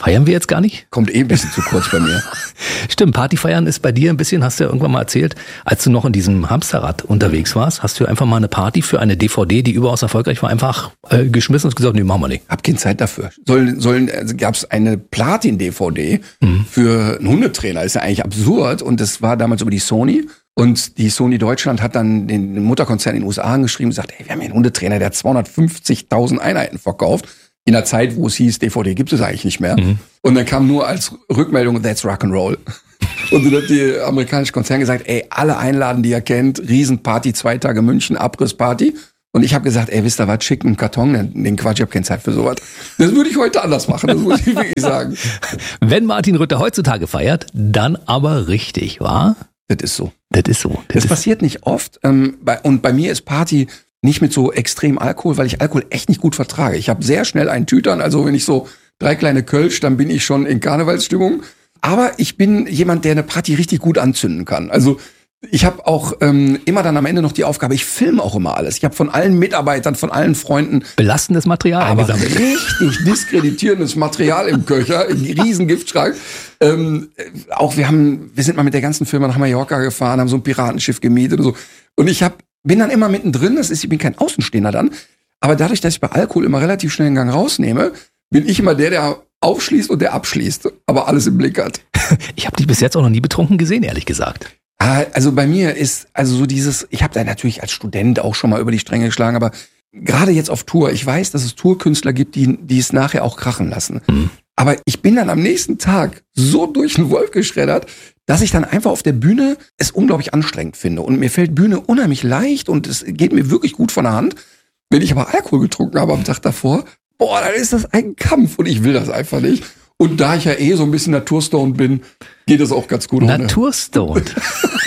Speaker 2: Feiern wir jetzt gar nicht?
Speaker 6: Kommt eh ein bisschen zu kurz bei mir.
Speaker 2: Stimmt, Partyfeiern ist bei dir ein bisschen, hast du ja irgendwann mal erzählt, als du noch in diesem Hamsterrad unterwegs warst, hast du einfach mal eine Party für eine D V D, die überaus erfolgreich war, einfach äh, geschmissen und gesagt, nee, machen wir nicht.
Speaker 6: Hab keine Zeit dafür. Sollen, sollen, also gab's eine Platin-D V D mhm. für einen Hundetrainer, ist ja eigentlich absurd und das war damals über die Sony. Und die Sony Deutschland hat dann den Mutterkonzern in den U S A angeschrieben und gesagt, ey, wir haben hier einen Hundetrainer, der hat zweihundertfünfzigtausend Einheiten verkauft. In der Zeit, wo es hieß, D V D gibt es eigentlich nicht mehr. Mhm. Und dann kam nur als Rückmeldung, that's Rock'n'Roll. Und dann hat die amerikanische Konzern gesagt, ey, alle einladen, die ihr kennt, Riesenparty, zwei Tage München, Abrissparty. Und ich habe gesagt, ey, wisst ihr was, schickt einen Karton, den Quatsch, ich habe keine Zeit für sowas. Das würde ich heute anders machen, das muss ich wirklich sagen.
Speaker 2: Wenn Martin Rütter heutzutage feiert, dann aber richtig, wa?
Speaker 6: Das ist so.
Speaker 2: Das ist so. Das,
Speaker 6: das
Speaker 2: ist
Speaker 6: passiert nicht oft. Ähm, bei, und bei mir ist Party nicht mit so extrem Alkohol, weil ich Alkohol echt nicht gut vertrage. Ich habe sehr schnell einen Tütern, also wenn ich so drei kleine Kölsch, dann bin ich schon in Karnevalsstimmung. Aber ich bin jemand, der eine Party richtig gut anzünden kann. Also ich habe auch ähm, immer dann am Ende noch die Aufgabe, ich filme auch immer alles. Ich habe von allen Mitarbeitern, von allen Freunden
Speaker 2: belastendes Material
Speaker 6: aber richtig diskreditierendes Material im Köcher, im riesen Giftschrank. Ähm, auch wir haben, wir sind mal mit der ganzen Firma nach Mallorca gefahren, haben so ein Piratenschiff gemietet und so. Und ich hab, bin dann immer mittendrin, das ist, ich bin kein Außenstehender dann, aber dadurch, dass ich bei Alkohol immer relativ schnell einen Gang rausnehme, bin ich immer der, der aufschließt und der abschließt, aber alles im Blick hat.
Speaker 2: Ich habe dich bis jetzt auch noch nie betrunken gesehen, ehrlich gesagt.
Speaker 6: Also bei mir ist also so dieses, ich habe da natürlich als Student auch schon mal über die Stränge geschlagen, aber gerade jetzt auf Tour, ich weiß, dass es Tourkünstler gibt, die, die es nachher auch krachen lassen. Mhm. Aber ich bin dann am nächsten Tag so durch den Wolf geschreddert, dass ich dann einfach auf der Bühne es unglaublich anstrengend finde. Und mir fällt Bühne unheimlich leicht und es geht mir wirklich gut von der Hand. Wenn ich aber Alkohol getrunken habe am Tag davor, boah, dann ist das ein Kampf und ich will das einfach nicht. Und da ich ja eh so ein bisschen naturstoned bin, geht das auch ganz gut.
Speaker 2: Naturstoned?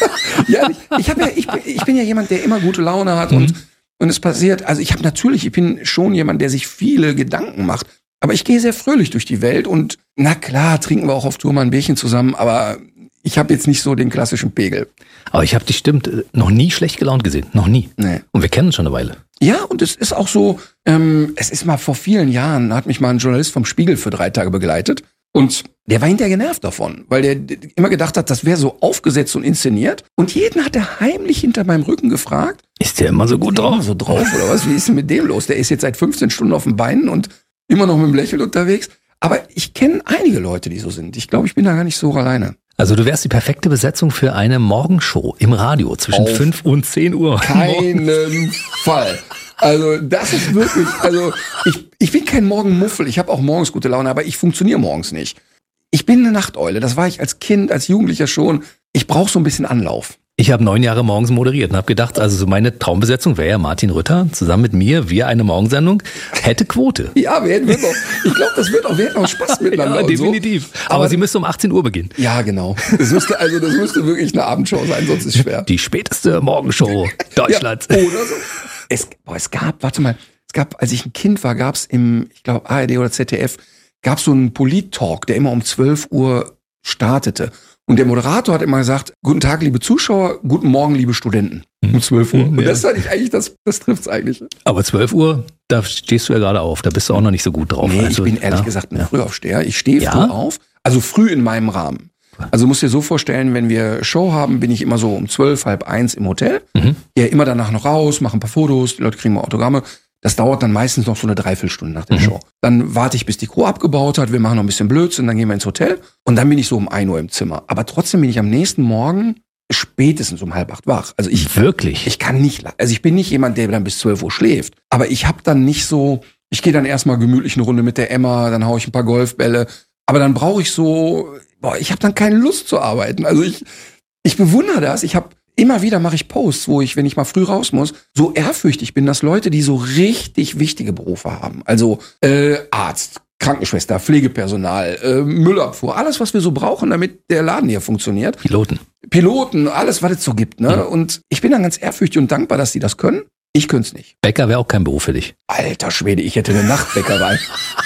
Speaker 6: Ja, ich, ich, hab ja, ich, bin, ich bin ja jemand, der immer gute Laune hat mhm. und, und es passiert, also ich habe natürlich, ich bin schon jemand, der sich viele Gedanken macht, aber ich gehe sehr fröhlich durch die Welt und na klar, trinken wir auch auf Tour mal ein Bierchen zusammen, aber ich habe jetzt nicht so den klassischen Pegel.
Speaker 2: Aber ich habe dich stimmt noch nie schlecht gelaunt gesehen, noch nie.
Speaker 6: Nee.
Speaker 2: Und wir kennen uns schon eine Weile.
Speaker 6: Ja, und es ist auch so, ähm, es ist mal vor vielen Jahren, hat mich mal ein Journalist vom Spiegel für drei Tage begleitet und der war hinterher genervt davon, weil der immer gedacht hat, das wäre so aufgesetzt und inszeniert und jeden hat er heimlich hinter meinem Rücken gefragt.
Speaker 2: Ist der immer so gut drauf?
Speaker 6: Immer so drauf oder was? Wie ist denn mit dem los? Der ist jetzt seit fünfzehn Stunden auf den Beinen und immer noch mit dem Lächeln unterwegs. Aber ich kenne einige Leute, die so sind. Ich glaube, ich bin da gar nicht so alleine.
Speaker 2: Also du wärst die perfekte Besetzung für eine Morgenshow im Radio zwischen
Speaker 6: Auf
Speaker 2: fünf und zehn Uhr.
Speaker 6: Keinen Fall. Also das ist wirklich, also ich, ich bin kein Morgenmuffel, ich habe auch morgens gute Laune, aber ich funktioniere morgens nicht. Ich bin eine Nachteule, das war ich als Kind, als Jugendlicher schon. Ich brauche so ein bisschen Anlauf.
Speaker 2: Ich habe neun Jahre morgens moderiert und habe gedacht, also so meine Traumbesetzung wäre ja Martin Rütter, zusammen mit mir, wir eine Morgensendung, hätte Quote.
Speaker 6: Ja, wir hätten, wir noch, ich glaube, das wird auch, wir hätten auch Spaß miteinander.
Speaker 2: Ja, definitiv. So. Aber, Aber sie müsste um achtzehn Uhr beginnen.
Speaker 6: Ja, genau. Das müsste, also das müsste wirklich eine Abendshow sein, sonst ist es schwer.
Speaker 2: Die späteste Morgenshow Deutschlands.
Speaker 6: Ja, oder so. Es, boah, es gab, warte mal, es gab, als ich ein Kind war, gab es im, ich glaube, A R D oder Z D F, gab es so einen Polit-Talk, der immer um zwölf Uhr startete. Und der Moderator hat immer gesagt, guten Tag, liebe Zuschauer, guten Morgen, liebe Studenten. Um zwölf Uhr. Und das fand ich eigentlich, das, das trifft's eigentlich.
Speaker 2: Aber zwölf Uhr, da stehst du ja gerade auf. Da bist du auch noch nicht so gut drauf.
Speaker 6: Nee,
Speaker 2: also,
Speaker 6: ich bin ehrlich
Speaker 2: ja,
Speaker 6: gesagt ein
Speaker 2: ja.
Speaker 6: Frühaufsteher. Ich stehe
Speaker 2: ja?
Speaker 6: früh auf. Also früh in meinem Rahmen. Also musst dir so vorstellen, wenn wir Show haben, bin ich immer so um zwölf, halb eins im Hotel. Mhm. Gehe immer danach noch raus, mache ein paar Fotos, die Leute kriegen mal Autogramme. Das dauert dann meistens noch so eine Dreiviertelstunde nach der mhm. Show. Dann warte ich, bis die Crew abgebaut hat. Wir machen noch ein bisschen Blödsinn, dann gehen wir ins Hotel. Und dann bin ich so um ein Uhr im Zimmer. Aber trotzdem bin ich am nächsten Morgen spätestens um halb acht wach. Also ich
Speaker 2: wirklich,
Speaker 6: ich kann nicht, also ich bin nicht jemand, der dann bis zwölf Uhr schläft. Aber ich habe dann nicht so, ich gehe dann erstmal gemütlich eine Runde mit der Emma, dann hau ich ein paar Golfbälle. Aber dann brauche ich so, boah, ich habe dann keine Lust zu arbeiten. Also ich, ich bewundere das. Ich habe immer wieder mache ich Posts, wo ich, wenn ich mal früh raus muss, so ehrfürchtig bin, dass Leute, die so richtig wichtige Berufe haben, also äh, Arzt, Krankenschwester, Pflegepersonal, äh, Müllabfuhr, alles, was wir so brauchen, damit der Laden hier funktioniert.
Speaker 2: Piloten.
Speaker 6: Piloten, alles, was es so gibt. Ne? Ja. Und ich bin dann ganz ehrfürchtig und dankbar, dass die das können. Ich könnte es nicht.
Speaker 2: Bäcker wäre auch kein Beruf für dich.
Speaker 6: Alter Schwede, ich hätte eine Nachtbäckerei.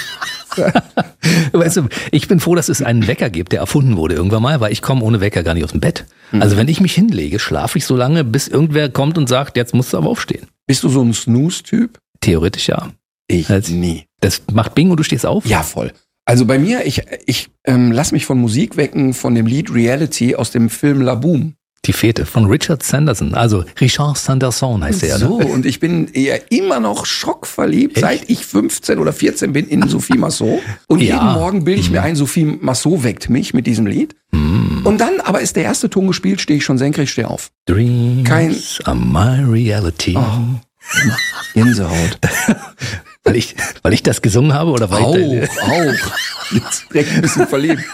Speaker 2: Weißt du, ich bin froh, dass es einen Wecker gibt, der erfunden wurde irgendwann mal, weil ich komme ohne Wecker gar nicht aus dem Bett. Mhm. Also wenn ich mich hinlege, schlafe ich so lange, bis irgendwer kommt und sagt, jetzt musst du aber aufstehen.
Speaker 6: Bist du so ein Snooze-Typ?
Speaker 2: Theoretisch ja.
Speaker 6: Ich
Speaker 2: also,
Speaker 6: nie.
Speaker 2: Das macht Bing und du stehst auf?
Speaker 6: Ja, voll. Also bei mir, ich, ich ähm, lass mich von Musik wecken, von dem Lied Reality aus dem Film La Boom.
Speaker 2: Die Fete von Richard Sanderson, also Richard Sanderson heißt er.
Speaker 6: So,
Speaker 2: Ne?
Speaker 6: und ich bin eher immer noch schockverliebt,
Speaker 2: Echt?
Speaker 6: seit ich fünfzehn oder vierzehn bin in Sophie Massot. Und
Speaker 2: Ja.
Speaker 6: jeden Morgen bilde ich mir ein, Sophie Massot weckt mich mit diesem Lied. Und dann, aber ist der erste Ton gespielt, stehe ich schon senkrecht, stehe auf.
Speaker 2: Dreams
Speaker 6: Kein-
Speaker 2: are my reality.
Speaker 6: Oh. Gänsehaut.
Speaker 2: Weil ich, weil ich das gesungen habe oder weil
Speaker 6: Auch,
Speaker 2: ich
Speaker 6: auch. Jetzt direkt ein bisschen verliebt.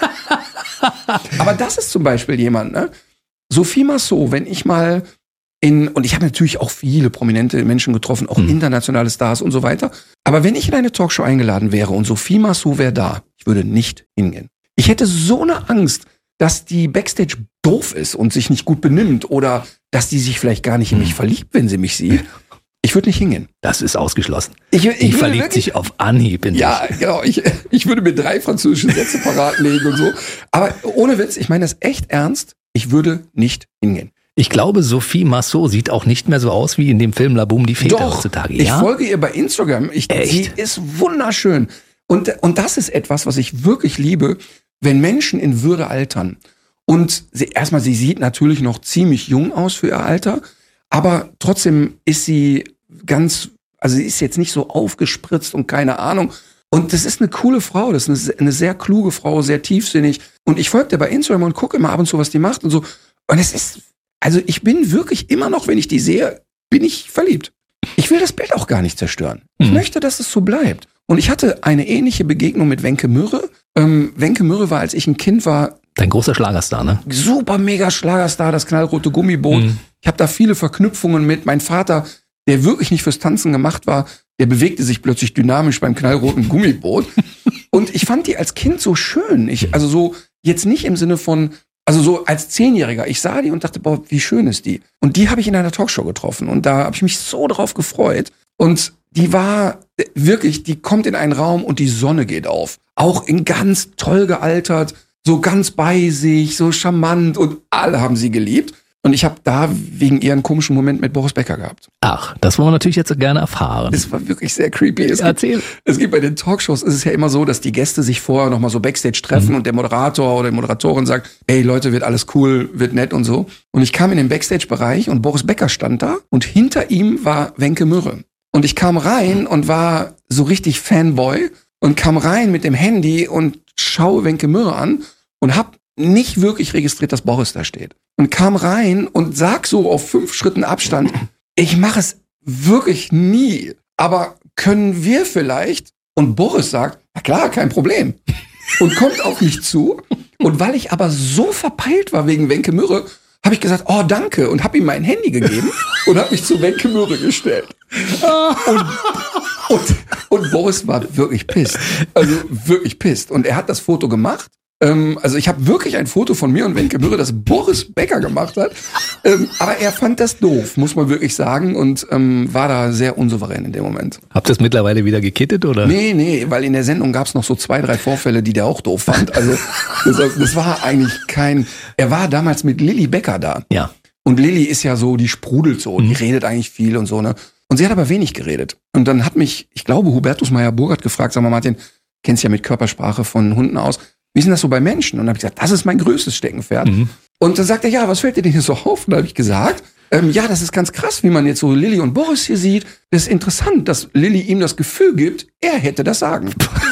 Speaker 6: Aber das ist zum Beispiel jemand, ne? Sophie Massot, wenn ich mal in, und ich habe natürlich auch viele prominente Menschen getroffen, auch
Speaker 2: Mhm.
Speaker 6: internationale Stars und so weiter. Aber wenn ich in eine Talkshow eingeladen wäre und Sophie Massot wäre da, ich würde nicht hingehen. Ich hätte so eine Angst, dass die Backstage doof ist und sich nicht gut benimmt oder dass die sich vielleicht gar nicht in mich verliebt, wenn sie mich sieht. Ich würde nicht hingehen.
Speaker 2: Das ist ausgeschlossen.
Speaker 6: Ich, ich
Speaker 2: Die
Speaker 6: würde
Speaker 2: verliebt
Speaker 6: wirklich-
Speaker 2: sich auf Anhieb in
Speaker 6: Ja,
Speaker 2: dich.
Speaker 6: genau. Ich, ich würde mir drei französische Sätze parat legen und so. Aber ohne Witz, ich meine das echt ernst. Ich würde nicht hingehen.
Speaker 2: Ich glaube, Sophie Massot sieht auch nicht mehr so aus wie in dem Film La Boom, die Fete heutzutage.
Speaker 6: ich
Speaker 2: Ja?
Speaker 6: folge ihr bei Instagram. Ich,
Speaker 2: Echt?
Speaker 6: sie ist wunderschön. Und, und das ist etwas, was ich wirklich liebe, wenn Menschen in Würde altern. Und sie, erstmal, sie sieht natürlich noch ziemlich jung aus für ihr Alter, aber trotzdem ist sie ganz, also sie ist jetzt nicht so aufgespritzt und keine Ahnung. Und das ist eine coole Frau, das ist eine, eine sehr kluge Frau, sehr tiefsinnig. Und ich folge der bei Instagram und gucke immer ab und zu, was die macht und so. Und es ist, also ich bin wirklich immer noch, wenn ich die sehe, bin ich verliebt. Ich will das Bild auch gar nicht zerstören. Ich
Speaker 2: Mhm.
Speaker 6: möchte, dass es so bleibt. Und ich hatte eine ähnliche Begegnung mit Wenke Mürre. Ähm, Wenke Mürre war, als ich ein Kind war,
Speaker 2: Dein großer Schlagerstar, ne?
Speaker 6: super mega Schlagerstar, das knallrote Gummiboot.
Speaker 2: Mhm.
Speaker 6: Ich habe da viele Verknüpfungen mit. Mein Vater, der wirklich nicht fürs Tanzen gemacht war, der bewegte sich plötzlich dynamisch beim knallroten Gummiboot. Und ich fand die als Kind so schön. Ich, also so, jetzt nicht im Sinne von, also so als Zehnjähriger. Ich sah die und dachte, boah, wie schön ist die. Und die habe ich in einer Talkshow getroffen. Und da habe ich mich so drauf gefreut. Und die war äh, wirklich, die kommt in einen Raum und die Sonne geht auf. Auch in ganz toll gealtert, so ganz bei sich, so charmant und alle haben sie geliebt. Und ich habe da wegen ihr einen komischen Moment mit Boris Becker gehabt.
Speaker 2: Ach, das wollen wir natürlich jetzt gerne erfahren.
Speaker 6: Das war wirklich sehr creepy. Es gibt,
Speaker 2: Erzähl.
Speaker 6: es gibt bei den Talkshows, ist es ja immer so, dass die Gäste sich vorher nochmal so Backstage treffen und der Moderator oder die Moderatorin sagt, ey Leute, wird alles cool, wird nett und so. Und ich kam in den Backstage-Bereich und Boris Becker stand da und hinter ihm war Wenke Mürre. Und ich kam rein und war so richtig Fanboy und kam rein mit dem Handy und schaue Wenke Mürre an und hab nicht wirklich registriert, dass Boris da steht. Und kam rein und sag so auf fünf Schritten Abstand, ich mache es wirklich nie, aber können wir vielleicht? Und Boris sagt, na klar, kein Problem. Und kommt auf mich zu. Und weil ich aber so verpeilt war wegen Wenke Mürre, habe ich gesagt, oh danke, und habe ihm mein Handy gegeben und habe mich zu Wenke Mürre gestellt. Und, und, und Boris war wirklich pisst. Also wirklich pisst. Und er hat das Foto gemacht. Ähm, also ich habe wirklich ein Foto von mir und Wenke Mürre, das Boris Becker gemacht hat. Ähm, aber er fand das doof, muss man wirklich sagen. Und ähm, war da sehr unsouverän in dem Moment.
Speaker 2: Habt ihr es mittlerweile wieder gekittet, oder?
Speaker 6: Nee, nee, weil in der Sendung gab es noch so zwei, drei Vorfälle, die der auch doof fand. Also das, das war eigentlich kein... Er war damals mit Lilly Becker da.
Speaker 2: Ja.
Speaker 6: Und Lilly ist ja so, die sprudelt so, die redet eigentlich viel und so, ne? Und sie hat aber wenig geredet. Und dann hat mich, ich glaube, Hubertus Meyer-Burgert gefragt, sag mal Martin, kennst ja mit Körpersprache von Hunden aus, wie ist denn das so bei Menschen? Und dann habe ich gesagt, das ist mein größtes Steckenpferd.
Speaker 2: Mhm.
Speaker 6: Und dann sagt er, ja, was fällt dir denn hier so auf? Und dann habe ich gesagt, ähm, ja, das ist ganz krass, wie man jetzt so Lilly und Boris hier sieht. Das ist interessant, dass Lilly ihm das Gefühl gibt, er hätte das Sagen.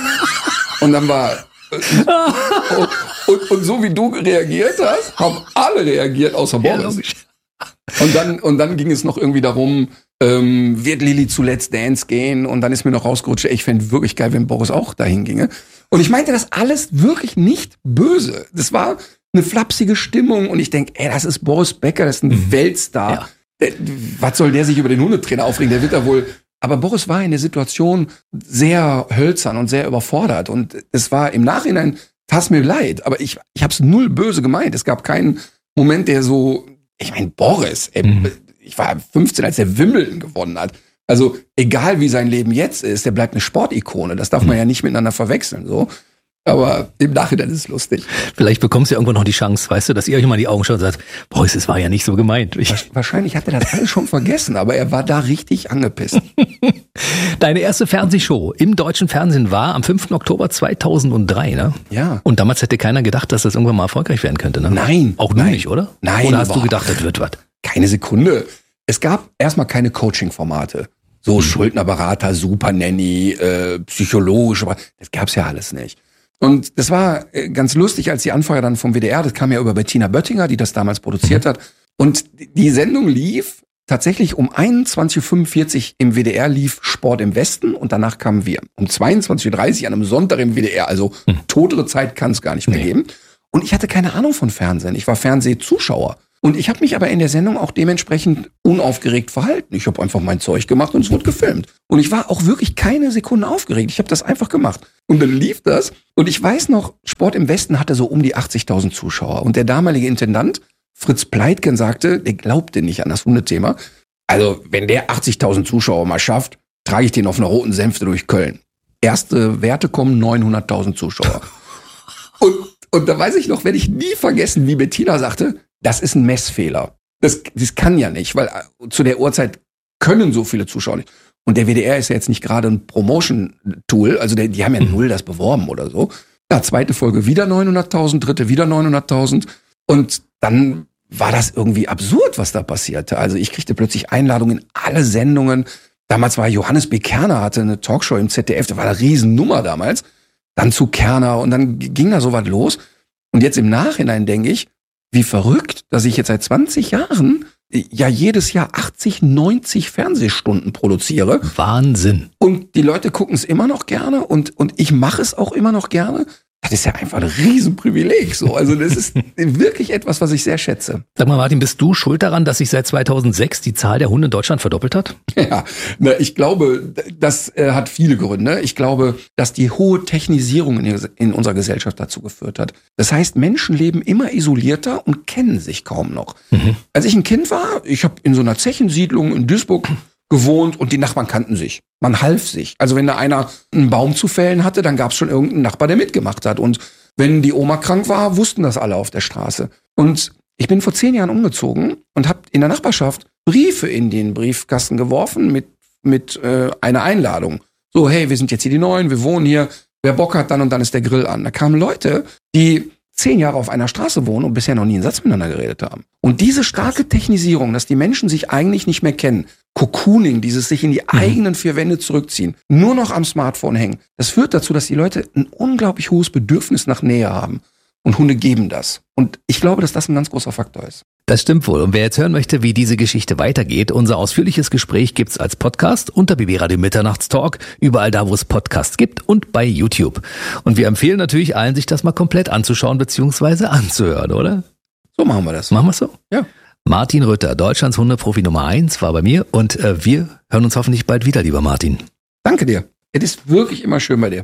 Speaker 6: Und dann war... und, und, und so wie du reagiert hast, haben alle reagiert, außer
Speaker 2: Ja,
Speaker 6: Boris.
Speaker 2: logisch.
Speaker 6: Und dann, und dann ging es noch irgendwie darum, ähm, wird Lilly zu Let's Dance gehen? Und dann ist mir noch rausgerutscht, ey, ich fände wirklich geil, wenn Boris auch dahin ginge. Und ich meinte das alles wirklich nicht böse. Das war eine flapsige Stimmung und ich denke, ey, das ist Boris Becker, das ist ein
Speaker 2: Mhm.
Speaker 6: Weltstar.
Speaker 2: Ja.
Speaker 6: Der, was soll der sich über den Hundetrainer aufregen? Der wird da wohl... Aber Boris war in der Situation sehr hölzern und sehr überfordert. Und es war im Nachhinein, tat mir leid, aber ich, ich habe es null böse gemeint. Es gab keinen Moment, der so... Ich meine, Boris, ey,
Speaker 2: Mhm.
Speaker 6: ich war fünfzehn, als er Wimbledon gewonnen hat. Also egal wie sein Leben jetzt ist, der bleibt eine Sportikone. Das darf man ja nicht miteinander verwechseln. So, aber im Nachhinein ist es lustig.
Speaker 2: Vielleicht bekommst du ja irgendwann noch die Chance, weißt du, dass ihr euch mal in die Augen schaut und sagt, Boris, es war ja nicht so gemeint. Ich,
Speaker 6: Wahrscheinlich hat er das alles schon vergessen, aber er war da richtig angepisst.
Speaker 2: Deine erste Fernsehshow im deutschen Fernsehen war am fünften Oktober zweitausenddrei, ne?
Speaker 6: Ja.
Speaker 2: Und damals hätte keiner gedacht, dass das irgendwann mal erfolgreich werden könnte, ne?
Speaker 6: Nein.
Speaker 2: Auch du
Speaker 6: nein.
Speaker 2: nicht, oder?
Speaker 6: Nein.
Speaker 2: Oder hast
Speaker 6: boah.
Speaker 2: du gedacht, das wird was?
Speaker 6: Keine Sekunde. Es gab erstmal keine Coaching-Formate. So Schuldnerberater, Supernanny, äh, psychologisch, aber das gab's ja alles nicht. Und das war äh, ganz lustig, als die Anfrage dann vom W D R, das kam ja über Bettina Böttinger, die das damals produziert mhm. hat. Und die Sendung lief tatsächlich um einundzwanzig Uhr fünfundvierzig im W D R lief Sport im Westen und danach kamen wir. Um zweiundzwanzig Uhr dreißig an einem Sonntag im W D R, also hm. totere Zeit kann es gar nicht mehr nee. geben. Und ich hatte keine Ahnung von Fernsehen, ich war Fernsehzuschauer. Und ich habe mich aber in der Sendung auch dementsprechend unaufgeregt verhalten. Ich habe einfach mein Zeug gemacht und es wurde gefilmt. Und ich war auch wirklich keine Sekunde aufgeregt, ich habe das einfach gemacht. Und dann lief das und ich weiß noch, Sport im Westen hatte so um die achtzigtausend Zuschauer. Und der damalige Intendant Fritz Pleitgen sagte, der glaubte nicht an das Hundethema. Also, wenn der achtzigtausend Zuschauer mal schafft, trage ich den auf einer roten Sänfte durch Köln. Erste Werte kommen, neunhunderttausend Zuschauer. und, und da weiß ich noch, werde ich nie vergessen, wie Bettina sagte, das ist ein Messfehler. Das, das kann ja nicht, weil zu der Uhrzeit können so viele Zuschauer nicht. Und der W D R ist ja jetzt nicht gerade ein Promotion-Tool, also der, die haben ja null das beworben oder so. Ja, zweite Folge wieder neunhunderttausend, dritte wieder neunhunderttausend. Und dann war das irgendwie absurd, was da passierte. Also ich kriegte plötzlich Einladungen in alle Sendungen. Damals war Johannes B. Kerner, hatte eine Talkshow im Z D F, das war eine Riesennummer damals. Dann zu Kerner und dann ging da so was los. Und jetzt im Nachhinein denke ich, wie verrückt, dass ich jetzt seit zwanzig Jahren ja jedes Jahr achtzig, neunzig Fernsehstunden produziere.
Speaker 2: Wahnsinn.
Speaker 6: Und die Leute gucken es immer noch gerne und, und ich mache es auch immer noch gerne. Das ist ja einfach ein Riesenprivileg, so. Also das ist wirklich etwas, was ich sehr schätze.
Speaker 2: Sag mal, Martin, bist du schuld daran, dass sich seit zweitausendsechs die Zahl der Hunde in Deutschland verdoppelt hat?
Speaker 6: Ja, na, ich glaube, das äh, hat viele Gründe. Ich glaube, dass die hohe Technisierung in, in unserer Gesellschaft dazu geführt hat. Das heißt, Menschen leben immer isolierter und kennen sich kaum noch. Mhm. Als ich ein Kind war, ich habe in so einer Zechensiedlung in Duisburg gewohnt und die Nachbarn kannten sich. Man half sich. Also wenn da einer einen Baum zu fällen hatte, dann gab es schon irgendeinen Nachbar, der mitgemacht hat. Und wenn die Oma krank war, wussten das alle auf der Straße. Und ich bin vor zehn Jahren umgezogen und habe in der Nachbarschaft Briefe in den Briefkasten geworfen mit mit äh, einer Einladung. So, hey, wir sind jetzt hier die Neuen, wir wohnen hier. Wer Bock hat, dann und dann ist der Grill an. Da kamen Leute, die zehn Jahre auf einer Straße wohnen und bisher noch nie einen Satz miteinander geredet haben. Und diese starke Technisierung, dass die Menschen sich eigentlich nicht mehr kennen, Cocooning, dieses sich in die mhm. eigenen vier Wände zurückziehen, nur noch am Smartphone hängen, das führt dazu, dass die Leute ein unglaublich hohes Bedürfnis nach Nähe haben. Und Hunde geben das. Und ich glaube, dass das ein ganz großer Faktor ist.
Speaker 2: Das stimmt wohl. Und wer jetzt hören möchte, wie diese Geschichte weitergeht, unser ausführliches Gespräch gibt's als Podcast unter B B Radio Mitternachtstalk, überall da, wo es Podcasts gibt und bei YouTube. Und wir empfehlen natürlich allen, sich das mal komplett anzuschauen bzw. anzuhören, oder?
Speaker 6: So machen wir das.
Speaker 2: Machen wir so?
Speaker 6: Ja.
Speaker 2: Martin Rütter, Deutschlands Hundeprofi Nummer eins, war bei mir und äh, wir hören uns hoffentlich bald wieder, lieber Martin.
Speaker 6: Danke dir. Es ist wirklich immer schön bei dir.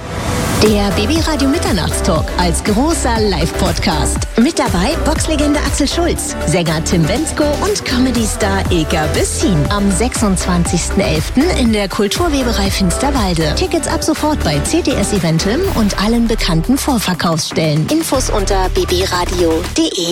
Speaker 3: Der B B Radio Mitternachtstalk als großer Live-Podcast. Mit dabei Boxlegende Axel Schulz, Sänger Tim Bendzko und Comedy-Star Ilka Bessin. Am sechsundzwanzigsten elften in der Kulturweberei Finsterwalde. Tickets ab sofort bei C T S Eventim und allen bekannten Vorverkaufsstellen. Infos unter b b radio punkt d e.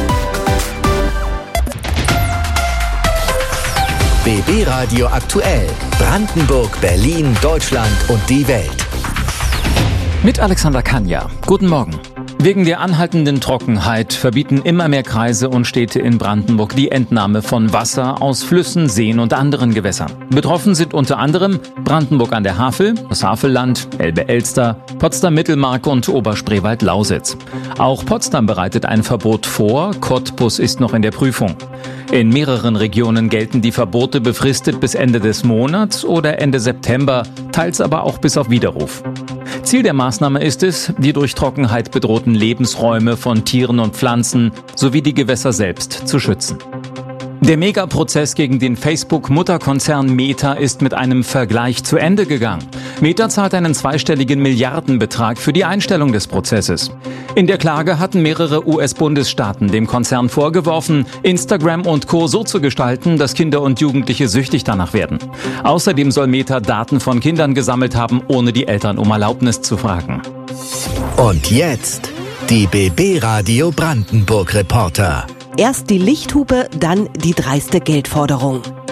Speaker 5: B B Radio aktuell. Brandenburg, Berlin, Deutschland und die Welt.
Speaker 7: Mit Alexander Kanja. Guten Morgen. Wegen der anhaltenden Trockenheit verbieten immer mehr Kreise und Städte in Brandenburg die Entnahme von Wasser aus Flüssen, Seen und anderen Gewässern. Betroffen sind unter anderem Brandenburg an der Havel, das Havelland, Elbe-Elster, Potsdam-Mittelmark und Oberspreewald-Lausitz. Auch Potsdam bereitet ein Verbot vor, Cottbus ist noch in der Prüfung. In mehreren Regionen gelten die Verbote befristet bis Ende des Monats oder Ende September, teils aber auch bis auf Widerruf. Ziel der Maßnahme ist es, die durch Trockenheit bedrohten Lebensräume von Tieren und Pflanzen sowie die Gewässer selbst zu schützen. Der Megaprozess gegen den Facebook-Mutterkonzern Meta ist mit einem Vergleich zu Ende gegangen. Meta zahlt einen zweistelligen Milliardenbetrag für die Einstellung des Prozesses. In der Klage hatten mehrere U S-Bundesstaaten dem Konzern vorgeworfen, Instagram und Co. so zu gestalten, dass Kinder und Jugendliche süchtig danach werden. Außerdem soll Meta Daten von Kindern gesammelt haben, ohne die Eltern um Erlaubnis zu fragen.
Speaker 5: Und jetzt die B B Radio Brandenburg Reporter.
Speaker 8: Erst die Lichthupe, dann die dreiste Geldforderung.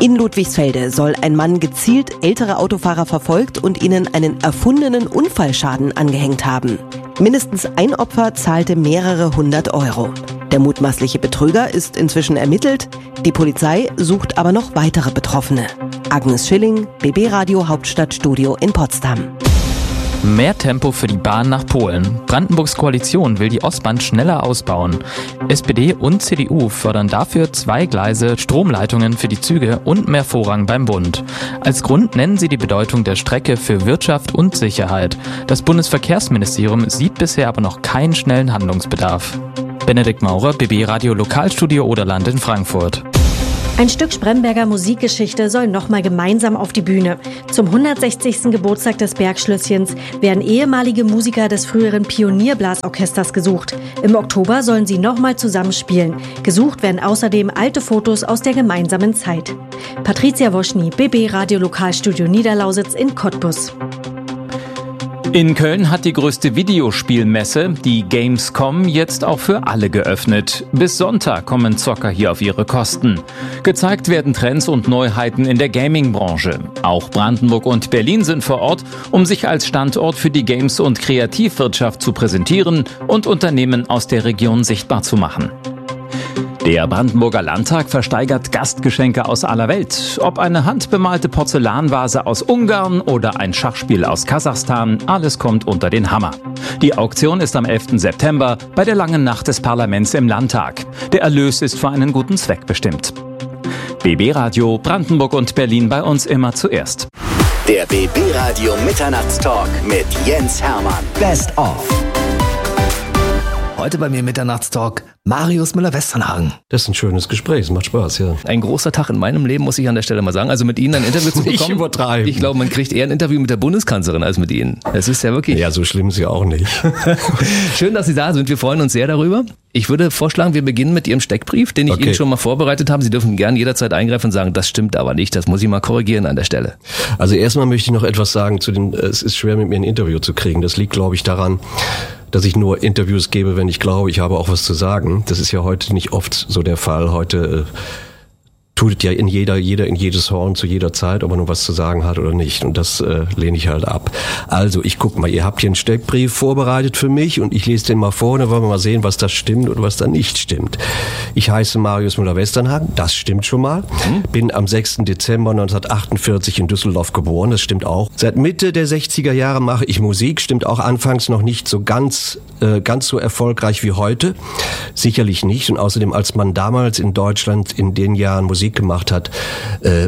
Speaker 8: In Ludwigsfelde soll ein Mann gezielt ältere Autofahrer verfolgt und ihnen einen erfundenen Unfallschaden angehängt haben. Mindestens ein Opfer zahlte mehrere hundert Euro. Der mutmaßliche Betrüger ist inzwischen ermittelt. Die Polizei sucht aber noch weitere Betroffene. Agnes Schilling, B B Radio Hauptstadtstudio in Potsdam.
Speaker 7: Mehr Tempo für die Bahn nach Polen. Brandenburgs Koalition will die Ostbahn schneller ausbauen. S P D und C D U fördern dafür zwei Gleise, Stromleitungen für die Züge und mehr Vorrang beim Bund. Als Grund nennen sie die Bedeutung der Strecke für Wirtschaft und Sicherheit. Das Bundesverkehrsministerium sieht bisher aber noch keinen schnellen Handlungsbedarf. Benedikt Maurer, B B Radio Lokalstudio Oderland in Frankfurt.
Speaker 9: Ein Stück Spremberger Musikgeschichte soll nochmal gemeinsam auf die Bühne. Zum hundertsechzigsten Geburtstag des Bergschlösschens werden ehemalige Musiker des früheren Pionierblasorchesters gesucht. Im Oktober sollen sie nochmal zusammenspielen. Gesucht werden außerdem alte Fotos aus der gemeinsamen Zeit. Patricia Woschny, B B Radio Lokalstudio Niederlausitz in Cottbus.
Speaker 7: In Köln hat die größte Videospielmesse, die Gamescom, jetzt auch für alle geöffnet. Bis Sonntag kommen Zocker hier auf ihre Kosten. Gezeigt werden Trends und Neuheiten in der Gaming-Branche. Auch Brandenburg und Berlin sind vor Ort, um sich als Standort für die Games- und Kreativwirtschaft zu präsentieren und Unternehmen aus der Region sichtbar zu machen. Der Brandenburger Landtag versteigert Gastgeschenke aus aller Welt. Ob eine handbemalte Porzellanvase aus Ungarn oder ein Schachspiel aus Kasachstan, alles kommt unter den Hammer. Die Auktion ist am elften September bei der langen Nacht des Parlaments im Landtag. Der Erlös ist für einen guten Zweck bestimmt. B B Radio Brandenburg und Berlin bei uns immer zuerst.
Speaker 5: Der B B Radio Mitternachtstalk mit Jens Hermann. Best of.
Speaker 2: Heute bei mir im Mitternachtstalk Marius Müller-Westernhagen.
Speaker 10: Das ist ein schönes Gespräch, es macht Spaß, ja.
Speaker 2: Ein großer Tag in meinem Leben, muss ich an der Stelle mal sagen. Also mit Ihnen ein Interview zu bekommen.
Speaker 10: Nicht übertreiben.
Speaker 2: Ich glaube, man kriegt eher ein Interview mit der Bundeskanzlerin als mit Ihnen. Das ist ja wirklich...
Speaker 10: Ja, so schlimm ist ja auch nicht.
Speaker 2: Schön, dass Sie da sind. Wir freuen uns sehr darüber. Ich würde vorschlagen, wir beginnen mit Ihrem Steckbrief, den ich okay. Ihnen schon mal vorbereitet habe. Sie dürfen gerne jederzeit eingreifen und sagen, das stimmt aber nicht. Das muss ich mal korrigieren an der Stelle.
Speaker 10: Also erstmal möchte ich noch etwas sagen zu den, es ist schwer mit mir ein Interview zu kriegen. Das liegt, glaube ich, daran, dass ich nur Interviews gebe, wenn ich glaube, ich habe auch was zu sagen. Das ist ja heute nicht oft so der Fall. Heute äh, tut ja in jeder, jeder in jedes Horn zu jeder Zeit, ob er nur was zu sagen hat oder nicht. Und das äh, lehne ich halt ab. Also, ich guck mal, ihr habt hier einen Steckbrief vorbereitet für mich und ich lese den mal vor und dann wollen wir mal sehen, was das stimmt oder was da nicht stimmt. Ich heiße Marius Müller-Westernhagen, das stimmt schon mal. Hm? Bin am sechsten Dezember neunzehnhundertachtundvierzig in Düsseldorf geboren, das stimmt auch. Seit Mitte der sechziger Jahre mache ich Musik, stimmt auch anfangs noch nicht so ganz, äh, ganz so erfolgreich wie heute. Sicherlich nicht. Und außerdem, als man damals in Deutschland in den Jahren Musik gemacht hat, äh,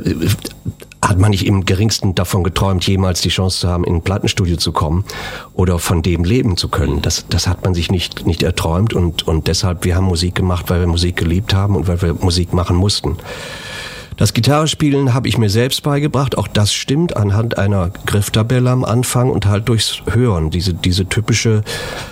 Speaker 10: hat man nicht im geringsten davon geträumt, jemals die Chance zu haben, in ein Plattenstudio zu kommen oder von dem leben zu können. Das, das hat man sich nicht, nicht erträumt und, und deshalb, wir haben Musik gemacht, weil wir Musik geliebt haben und weil wir Musik machen mussten. Das Gitarrespielen habe ich mir selbst beigebracht, auch das stimmt, anhand einer Grifftabelle am Anfang und halt durchs Hören, diese, diese typische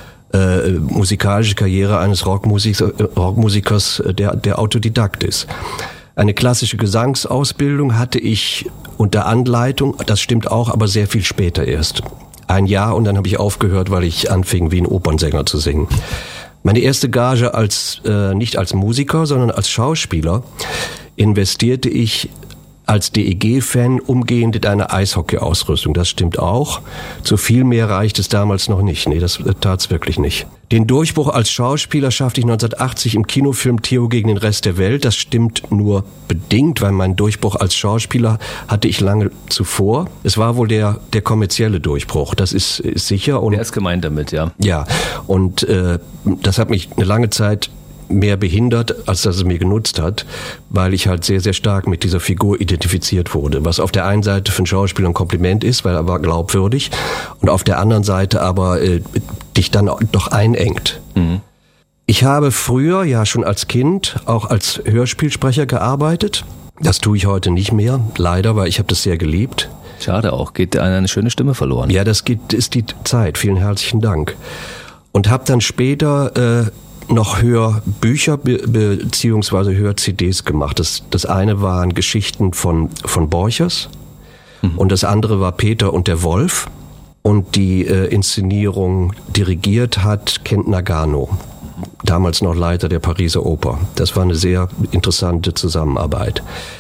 Speaker 10: Äh, musikalische Karriere eines Rockmusikers, äh, Rockmusikers der, der Autodidakt ist. Eine klassische Gesangsausbildung hatte ich unter Anleitung, das stimmt auch, aber sehr viel später erst. Ein Jahr und dann habe ich aufgehört, weil ich anfing, wie ein Opernsänger zu singen. Meine erste Gage als äh, nicht als Musiker, sondern als Schauspieler investierte ich als D E G-Fan umgehend in eine Eishockey-Ausrüstung. Das stimmt auch. Zu viel mehr reicht es damals noch nicht. Nee, das tat's wirklich nicht. Den Durchbruch als Schauspieler schaffte ich neunzehnhundertachtzig im Kinofilm Theo gegen den Rest der Welt. Das stimmt nur bedingt, weil mein Durchbruch als Schauspieler hatte ich lange zuvor. Es war wohl der der kommerzielle Durchbruch. Das ist, ist sicher. Und
Speaker 2: der ist gemeint damit, ja.
Speaker 10: Ja, und äh, das hat mich eine lange Zeit mehr behindert, als dass es mir genutzt hat, weil ich halt sehr, sehr stark mit dieser Figur identifiziert wurde. Was auf der einen Seite für einen Schauspieler ein Kompliment ist, weil er war glaubwürdig, und auf der anderen Seite aber äh, dich dann doch einengt. Mhm. Ich habe früher, ja schon als Kind, auch als Hörspielsprecher gearbeitet. Das tue ich heute nicht mehr, leider, weil ich habe das sehr geliebt.
Speaker 2: Schade auch, geht eine, eine schöne Stimme verloren.
Speaker 10: Ja, das geht, ist die Zeit. Vielen herzlichen Dank. Und habe dann später äh, noch Hörbücher be- beziehungsweise Hör-C Ds gemacht. Das, das eine waren Geschichten von, von Borchers mhm. und das andere war Peter und der Wolf. Und die äh, Inszenierung dirigiert hat Kent Nagano, damals noch Leiter der Pariser Oper. Das war eine sehr interessante Zusammenarbeit.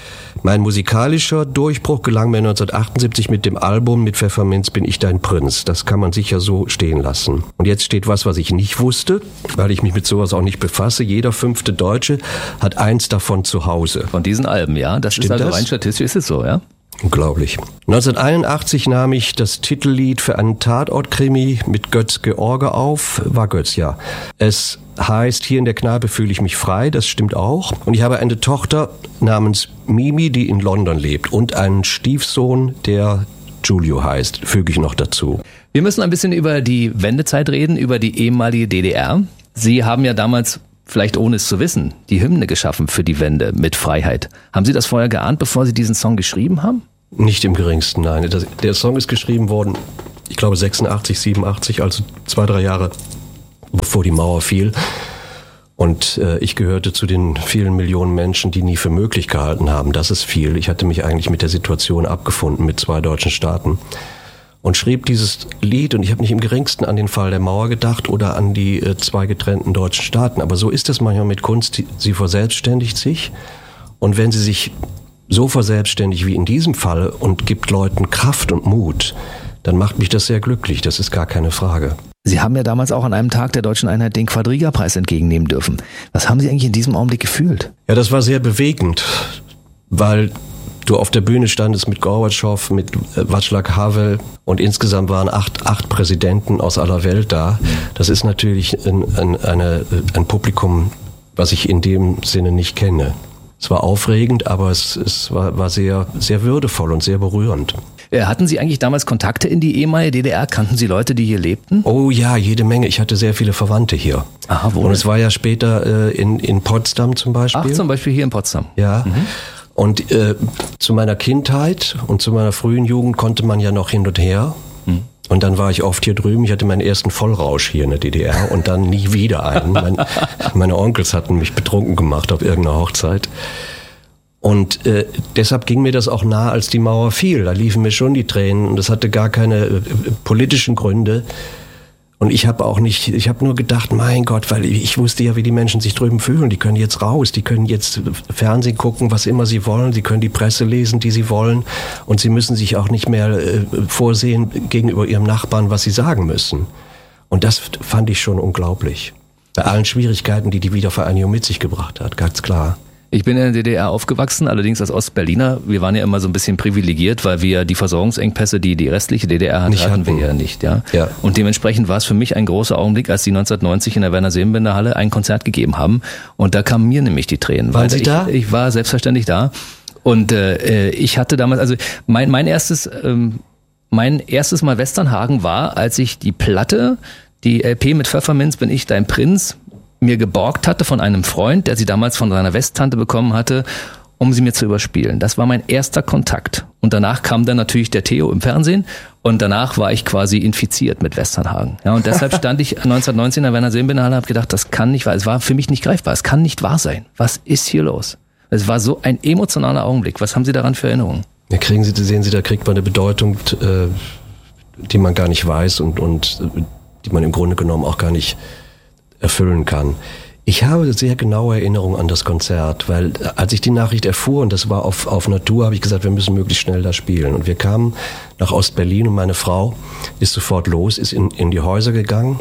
Speaker 10: Mein musikalischer Durchbruch gelang mir neunzehnhundertachtundsiebzig mit dem Album Mit Pfefferminz bin ich dein Prinz. Das kann man sicher so stehen lassen. Und jetzt steht was, was ich nicht wusste, weil ich mich mit sowas auch nicht befasse. Jeder fünfte Deutsche hat eins davon zu Hause.
Speaker 2: Von diesen Alben, ja? Das
Speaker 10: Stimmt
Speaker 2: ist also
Speaker 10: das?
Speaker 2: rein statistisch, ist es so, ja?
Speaker 10: Unglaublich. neunzehnhunderteinundachtzig nahm ich das Titellied für einen Tatort-Krimi mit Götz George auf. War Götz, ja. Es heißt, hier in der Kneipe fühle ich mich frei, das stimmt auch. Und ich habe eine Tochter namens Mimi, die in London lebt. Und einen Stiefsohn, der Giulio heißt, füge ich noch dazu.
Speaker 2: Wir müssen ein bisschen über die Wendezeit reden, über die ehemalige D D R. Sie haben ja damals, vielleicht ohne es zu wissen, die Hymne geschaffen für die Wende mit Freiheit. Haben Sie das vorher geahnt, bevor Sie diesen Song geschrieben haben?
Speaker 10: Nicht im geringsten, nein. Das, der Song ist geschrieben worden, ich glaube sechsundachtzig, siebenundachtzig, also zwei, drei Jahre bevor die Mauer fiel. Und äh, ich gehörte zu den vielen Millionen Menschen, die nie für möglich gehalten haben, dass es fiel. Ich hatte mich eigentlich mit der Situation abgefunden mit zwei deutschen Staaten. Und schrieb dieses Lied, und ich habe nicht im geringsten an den Fall der Mauer gedacht oder an die äh, zwei getrennten deutschen Staaten. Aber so ist es manchmal mit Kunst, die, sie verselbstständigt sich. Und wenn sie sich so verselbstständigt wie in diesem Fall und gibt Leuten Kraft und Mut, dann macht mich das sehr glücklich, das ist gar keine Frage.
Speaker 2: Sie haben ja damals auch an einem Tag der Deutschen Einheit den Quadriga-Preis entgegennehmen dürfen. Was haben Sie eigentlich in diesem Augenblick gefühlt?
Speaker 10: Ja, das war sehr bewegend, weil du auf der Bühne standest mit Gorbatschow, mit Václav Havel und insgesamt waren acht, acht Präsidenten aus aller Welt da. Das ist natürlich ein, ein, eine, ein Publikum, was ich in dem Sinne nicht kenne. Es war aufregend, aber es, es war, war sehr, sehr würdevoll und sehr berührend.
Speaker 2: Hatten Sie eigentlich damals Kontakte in die ehemalige D D R? Kannten Sie Leute, die hier lebten?
Speaker 10: Oh ja, jede Menge. Ich hatte sehr viele Verwandte hier.
Speaker 2: Aha, wo?
Speaker 10: Und es war ja später äh, in, in Potsdam zum Beispiel.
Speaker 2: Ach, zum Beispiel hier in Potsdam.
Speaker 10: Ja. Mhm. Und äh, zu meiner Kindheit und zu meiner frühen Jugend konnte man ja noch hin und her. Mhm. Und dann war ich oft hier drüben. Ich hatte meinen ersten Vollrausch hier in der D D R und dann nie wieder einen. Mein, meine Onkels hatten mich betrunken gemacht auf irgendeiner Hochzeit. Und äh, deshalb ging mir das auch nahe, als die Mauer fiel. Da liefen mir schon die Tränen und das hatte gar keine äh, politischen Gründe. Und ich habe auch nicht, ich habe nur gedacht, mein Gott, weil ich wusste ja, wie die Menschen sich drüben fühlen. Die können jetzt raus, die können jetzt Fernsehen gucken, was immer sie wollen. Sie können die Presse lesen, die sie wollen. Und sie müssen sich auch nicht mehr äh, vorsehen gegenüber ihrem Nachbarn, was sie sagen müssen. Und das fand ich schon unglaublich. Bei allen Schwierigkeiten, die die Wiedervereinigung mit sich gebracht hat, ganz klar.
Speaker 2: Ich bin in der D D R aufgewachsen, allerdings als Ostberliner. Wir waren ja immer so ein bisschen privilegiert, weil wir die Versorgungsengpässe, die die restliche D D R hatte, hatten wir ja nicht. Ja? Ja. Und dementsprechend war es für mich ein großer Augenblick, als die neunzehnhundertneunzig in der Werner-Seenbinder-Halle ein Konzert gegeben haben. Und da kamen mir nämlich die Tränen.
Speaker 10: Waren Sie
Speaker 2: ich,
Speaker 10: da?
Speaker 2: Ich war selbstverständlich da. Und äh, ich hatte damals, also mein, mein erstes, ähm, mein erstes Mal Westernhagen war, als ich die Platte, die L P mit Pfefferminz bin ich dein Prinz, mir geborgt hatte von einem Freund, der sie damals von seiner Westtante bekommen hatte, um sie mir zu überspielen. Das war mein erster Kontakt. Und danach kam dann natürlich der Theo im Fernsehen und danach war ich quasi infiziert mit Westernhagen. Ja, und deshalb stand ich neunzehnhundertneunzehn in der Werner-Seenbinder-Halle und habe gedacht, das kann nicht wahr sein. Es war für mich nicht greifbar. Es kann nicht wahr sein. Was ist hier los? Es war so ein emotionaler Augenblick. Was haben Sie daran für Erinnerungen?
Speaker 10: Ja, kriegen Sie, sehen Sie, da kriegt man eine Bedeutung, äh, die man gar nicht weiß und, und die man im Grunde genommen auch gar nicht erfüllen kann. Ich habe sehr genaue Erinnerungen an das Konzert, weil als ich die Nachricht erfuhr, und das war auf, auf Natur, habe ich gesagt, wir müssen möglichst schnell da spielen. Und wir kamen nach Ostberlin und meine Frau ist sofort los, ist in, in die Häuser gegangen,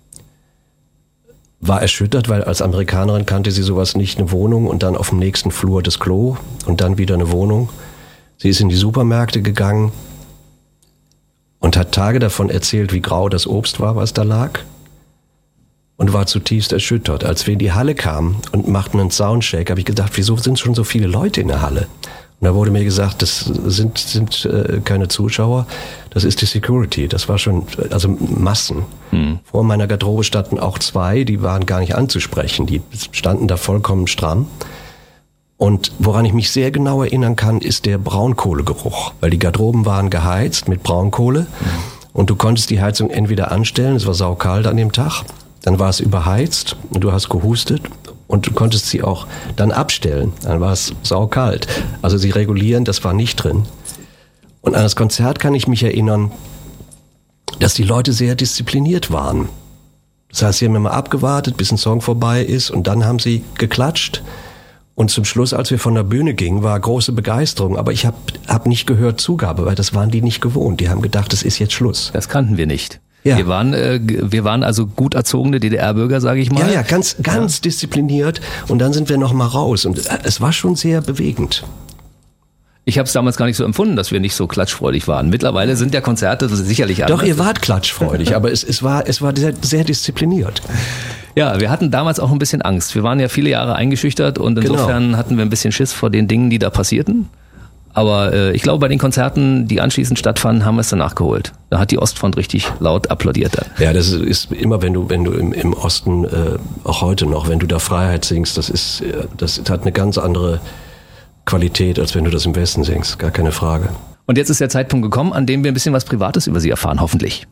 Speaker 10: war erschüttert, weil als Amerikanerin kannte sie sowas nicht, eine Wohnung und dann auf dem nächsten Flur das Klo und dann wieder eine Wohnung. Sie ist in die Supermärkte gegangen und hat Tage davon erzählt, wie grau das Obst war, was da lag. Und war zutiefst erschüttert. Als wir in die Halle kamen und machten einen Soundcheck, habe ich gedacht, wieso sind schon so viele Leute in der Halle? Und da wurde mir gesagt, das sind, sind äh, keine Zuschauer, das ist die Security. Das war schon, also Massen. Hm. Vor meiner Garderobe standen auch zwei, die waren gar nicht anzusprechen. Die standen da vollkommen stramm. Und woran ich mich sehr genau erinnern kann, ist der Braunkohlegeruch. Weil die Garderoben waren geheizt mit Braunkohle. Hm. Und du konntest die Heizung entweder anstellen, es war saukalt an dem Tag, dann war es überheizt und du hast gehustet und du konntest sie auch dann abstellen. Dann war es saukalt. Also sie regulieren, das war nicht drin. Und an das Konzert kann ich mich erinnern, dass die Leute sehr diszipliniert waren. Das heißt, sie haben immer abgewartet, bis ein Song vorbei ist und dann haben sie geklatscht. Und zum Schluss, als wir von der Bühne gingen, war große Begeisterung. Aber ich habe hab nicht gehört Zugabe, weil das waren die nicht gewohnt. Die haben gedacht, es ist jetzt Schluss.
Speaker 2: Das kannten wir nicht.
Speaker 10: Ja.
Speaker 2: Wir waren, äh, wir waren also gut erzogene D D R-Bürger, sage ich mal.
Speaker 10: Ja, ja, ganz, ganz ja. diszipliniert. Und dann sind wir noch mal raus. Und es war schon sehr bewegend.
Speaker 2: Ich habe es damals gar nicht so empfunden, dass wir nicht so klatschfreudig waren. Mittlerweile sind ja Konzerte sicherlich anders.
Speaker 10: Doch, ihr wart klatschfreudig, aber es, es war, es war sehr, sehr diszipliniert.
Speaker 2: Ja, wir hatten damals auch ein bisschen Angst. Wir waren ja viele Jahre eingeschüchtert und insofern genau. hatten wir ein bisschen Schiss vor den Dingen, die da passierten. Aber äh, ich glaube, bei den Konzerten, die anschließend stattfanden, haben wir es dann nachgeholt. Da hat die Ostfront richtig laut applaudiert dann.
Speaker 10: Ja, das ist immer, wenn du, wenn du im, im Osten, äh, auch heute noch, wenn du da Freiheit singst, das ist, das hat eine ganz andere Qualität, als wenn du das im Westen singst. Gar keine Frage.
Speaker 2: Und jetzt ist der Zeitpunkt gekommen, an dem wir ein bisschen was Privates über Sie erfahren, hoffentlich.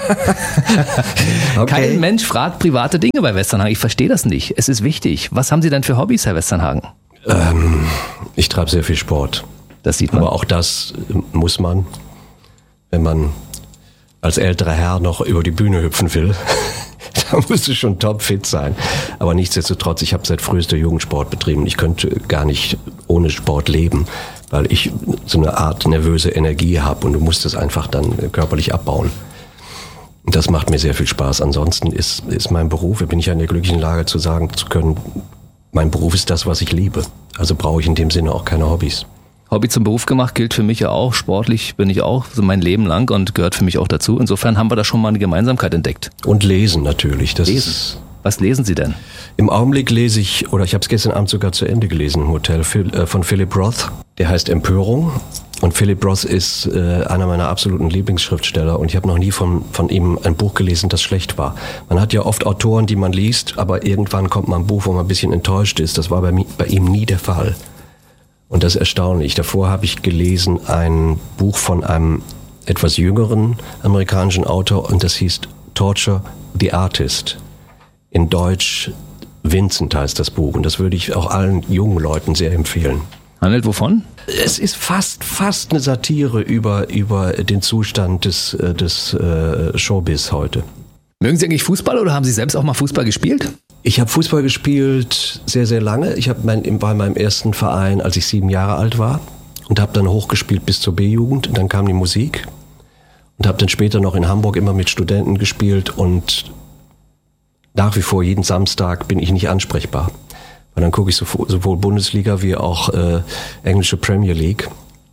Speaker 2: Okay. Kein Mensch fragt private Dinge bei Westernhagen. Ich verstehe das nicht. Es ist wichtig. Was haben Sie denn für Hobbys, Herr Westernhagen?
Speaker 10: Ähm, ich treibe sehr viel Sport.
Speaker 2: Das sieht man.
Speaker 10: Aber auch das muss man, wenn man als älterer Herr noch über die Bühne hüpfen will. Da musst du schon topfit sein. Aber nichtsdestotrotz, ich habe seit frühester Jugend Sport betrieben. Ich könnte gar nicht ohne Sport leben, weil ich so eine Art nervöse Energie habe und du musst es einfach dann körperlich abbauen. Und das macht mir sehr viel Spaß. Ansonsten ist, ist mein Beruf, bin ich ja in der glücklichen Lage zu sagen zu können, mein Beruf ist das, was ich liebe. Also brauche ich in dem Sinne auch keine Hobbys.
Speaker 2: Hobby zum Beruf gemacht gilt für mich ja auch. Sportlich bin ich auch so mein Leben lang und gehört für mich auch dazu. Insofern haben wir da schon mal eine Gemeinsamkeit entdeckt.
Speaker 10: Und lesen natürlich. Das
Speaker 2: lesen.
Speaker 10: Ist
Speaker 2: Was lesen Sie denn?
Speaker 10: Im Augenblick lese ich, oder ich habe es gestern Abend sogar zu Ende gelesen im Hotel, von Philip Roth. Der heißt Empörung. Und Philip Roth ist äh, einer meiner absoluten Lieblingsschriftsteller. Und ich habe noch nie von, von ihm ein Buch gelesen, das schlecht war. Man hat ja oft Autoren, die man liest, aber irgendwann kommt mal ein Buch, wo man ein bisschen enttäuscht ist. Das war bei, bei ihm nie der Fall. Und das ist erstaunlich. Davor habe ich gelesen ein Buch von einem etwas jüngeren amerikanischen Autor und das hieß Torture the Artist. In Deutsch Vincent heißt das Buch und das würde ich auch allen jungen Leuten sehr empfehlen.
Speaker 2: Handelt wovon?
Speaker 10: Es ist fast fast eine Satire über über den Zustand des des äh, Showbiz heute.
Speaker 2: Mögen Sie eigentlich Fußball oder haben Sie selbst auch mal Fußball gespielt?
Speaker 10: Ich habe Fußball gespielt sehr, sehr lange. Ich habe mein, bei meinem ersten Verein, als ich sieben Jahre alt war und habe dann hochgespielt bis zur B-Jugend. Und dann kam die Musik und habe dann später noch in Hamburg immer mit Studenten gespielt und nach wie vor jeden Samstag bin ich nicht ansprechbar. Weil dann gucke ich sowohl Bundesliga wie auch äh, englische Premier League.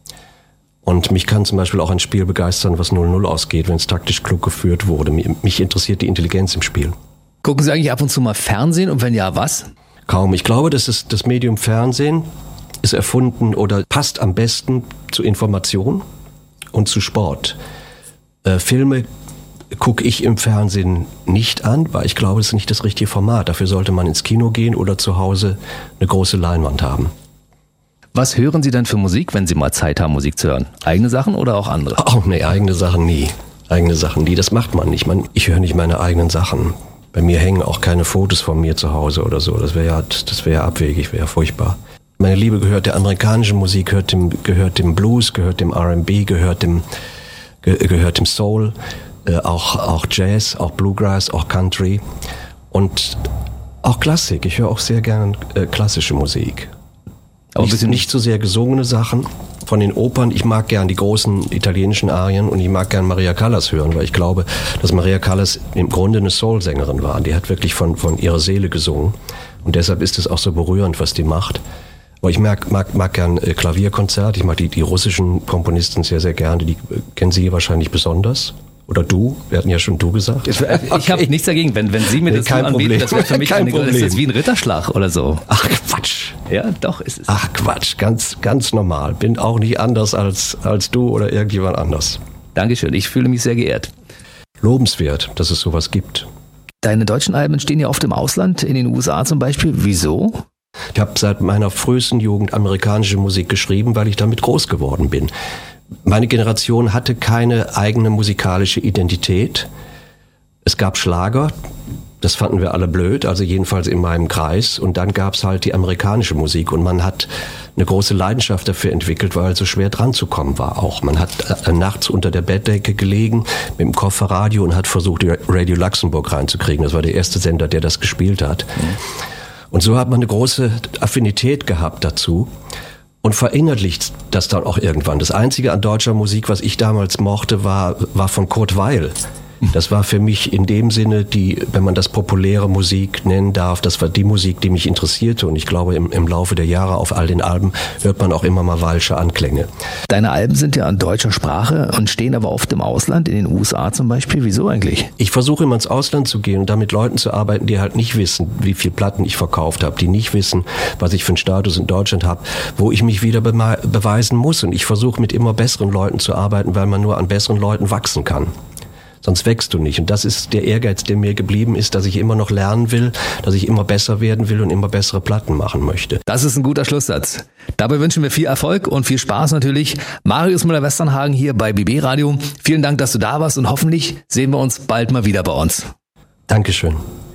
Speaker 10: Und mich kann zum Beispiel auch ein Spiel begeistern, was null null ausgeht, wenn es taktisch klug geführt wurde. Mich interessiert die Intelligenz im Spiel.
Speaker 2: Gucken Sie eigentlich ab und zu mal Fernsehen und wenn ja, was?
Speaker 10: Kaum. Ich glaube, das ist das Medium Fernsehen ist erfunden oder passt am besten zu Information und zu Sport. Äh, Filme gucke ich im Fernsehen nicht an, weil ich glaube, es ist nicht das richtige Format. Dafür sollte man ins Kino gehen oder zu Hause eine große Leinwand haben.
Speaker 2: Was hören Sie denn für Musik, wenn Sie mal Zeit haben, Musik zu hören? Eigene Sachen oder auch andere?
Speaker 10: Oh, nee, eigene Sachen nie. Eigene Sachen nie, das macht man nicht. Man, ich höre nicht meine eigenen Sachen. Bei mir hängen auch keine Fotos von mir zu Hause oder so. Das wäre ja, das wäre ja abwegig, wäre ja furchtbar. Meine Liebe gehört der amerikanischen Musik, gehört dem, gehört dem Blues, gehört dem R and B, gehört dem, ge, gehört dem Soul, äh, auch, auch Jazz, auch Bluegrass, auch Country und auch Klassik. Ich höre auch sehr gern äh, klassische Musik. Aber nicht, nicht so sehr gesungene Sachen. Von den Opern, ich mag gern die großen italienischen Arien und ich mag gern Maria Callas hören, weil ich glaube, dass Maria Callas im Grunde eine Soul-Sängerin war. Die hat wirklich von, von ihrer Seele gesungen und deshalb ist es auch so berührend, was die macht. Aber ich mag, mag, mag gern äh, Klavierkonzert, ich mag die, die russischen Komponisten sehr, sehr gerne, die äh, kennen Sie wahrscheinlich besonders. Oder du, wir hatten ja schon du gesagt.
Speaker 2: Ich, ich okay. habe nichts dagegen, wenn, wenn Sie mir das
Speaker 10: Kein
Speaker 2: anbieten,
Speaker 10: Problem.
Speaker 2: Das wäre für mich
Speaker 10: Kein
Speaker 2: eine,
Speaker 10: Problem.
Speaker 2: ist das wie ein Ritterschlag oder so.
Speaker 10: Ach Quatsch.
Speaker 2: Ja, doch, ist es.
Speaker 10: Ach Quatsch, ganz, ganz normal. Bin auch nicht anders als, als du oder irgendjemand anders.
Speaker 2: Dankeschön, ich fühle mich sehr geehrt.
Speaker 10: Lobenswert, dass es sowas gibt.
Speaker 2: Deine deutschen Alben entstehen ja oft im Ausland, in den U S A zum Beispiel. Wieso?
Speaker 10: Ich habe seit meiner frühesten Jugend amerikanische Musik geschrieben, weil ich damit groß geworden bin. Meine Generation hatte keine eigene musikalische Identität. Es gab Schlager, das fanden wir alle blöd, also jedenfalls in meinem Kreis. Und dann gab's halt die amerikanische Musik und man hat eine große Leidenschaft dafür entwickelt, weil es so schwer dran zu kommen war auch. Man hat äh, nachts unter der Bettdecke gelegen mit dem Kofferradio und hat versucht, Radio Luxemburg reinzukriegen. Das war der erste Sender, der das gespielt hat. Mhm. Und so hat man eine große Affinität gehabt dazu und verinnerlicht das dann auch irgendwann. Das Einzige an deutscher Musik, was ich damals mochte, war, war von Kurt Weill. Das war für mich in dem Sinne die, wenn man das populäre Musik nennen darf, das war die Musik, die mich interessierte. Und ich glaube, im, im Laufe der Jahre auf all den Alben hört man auch immer mal Weilsche Anklänge.
Speaker 2: Deine Alben sind ja in deutscher Sprache und stehen aber oft im Ausland, in den U S A zum Beispiel. Wieso eigentlich?
Speaker 10: Ich versuche immer ins Ausland zu gehen und da mit Leuten zu arbeiten, die halt nicht wissen, wie viel Platten ich verkauft habe, die nicht wissen, was ich für einen Status in Deutschland habe, wo ich mich wieder be- beweisen muss. Und ich versuche mit immer besseren Leuten zu arbeiten, weil man nur an besseren Leuten wachsen kann. Sonst wächst du nicht. Und das ist der Ehrgeiz, der mir geblieben ist, dass ich immer noch lernen will, dass ich immer besser werden will und immer bessere Platten machen möchte.
Speaker 2: Das ist ein guter Schlusssatz. Dabei wünschen wir viel Erfolg und viel Spaß natürlich. Marius Müller-Westernhagen hier bei B B Radio. Vielen Dank, dass du da warst und hoffentlich sehen wir uns bald mal wieder bei uns.
Speaker 10: Dankeschön.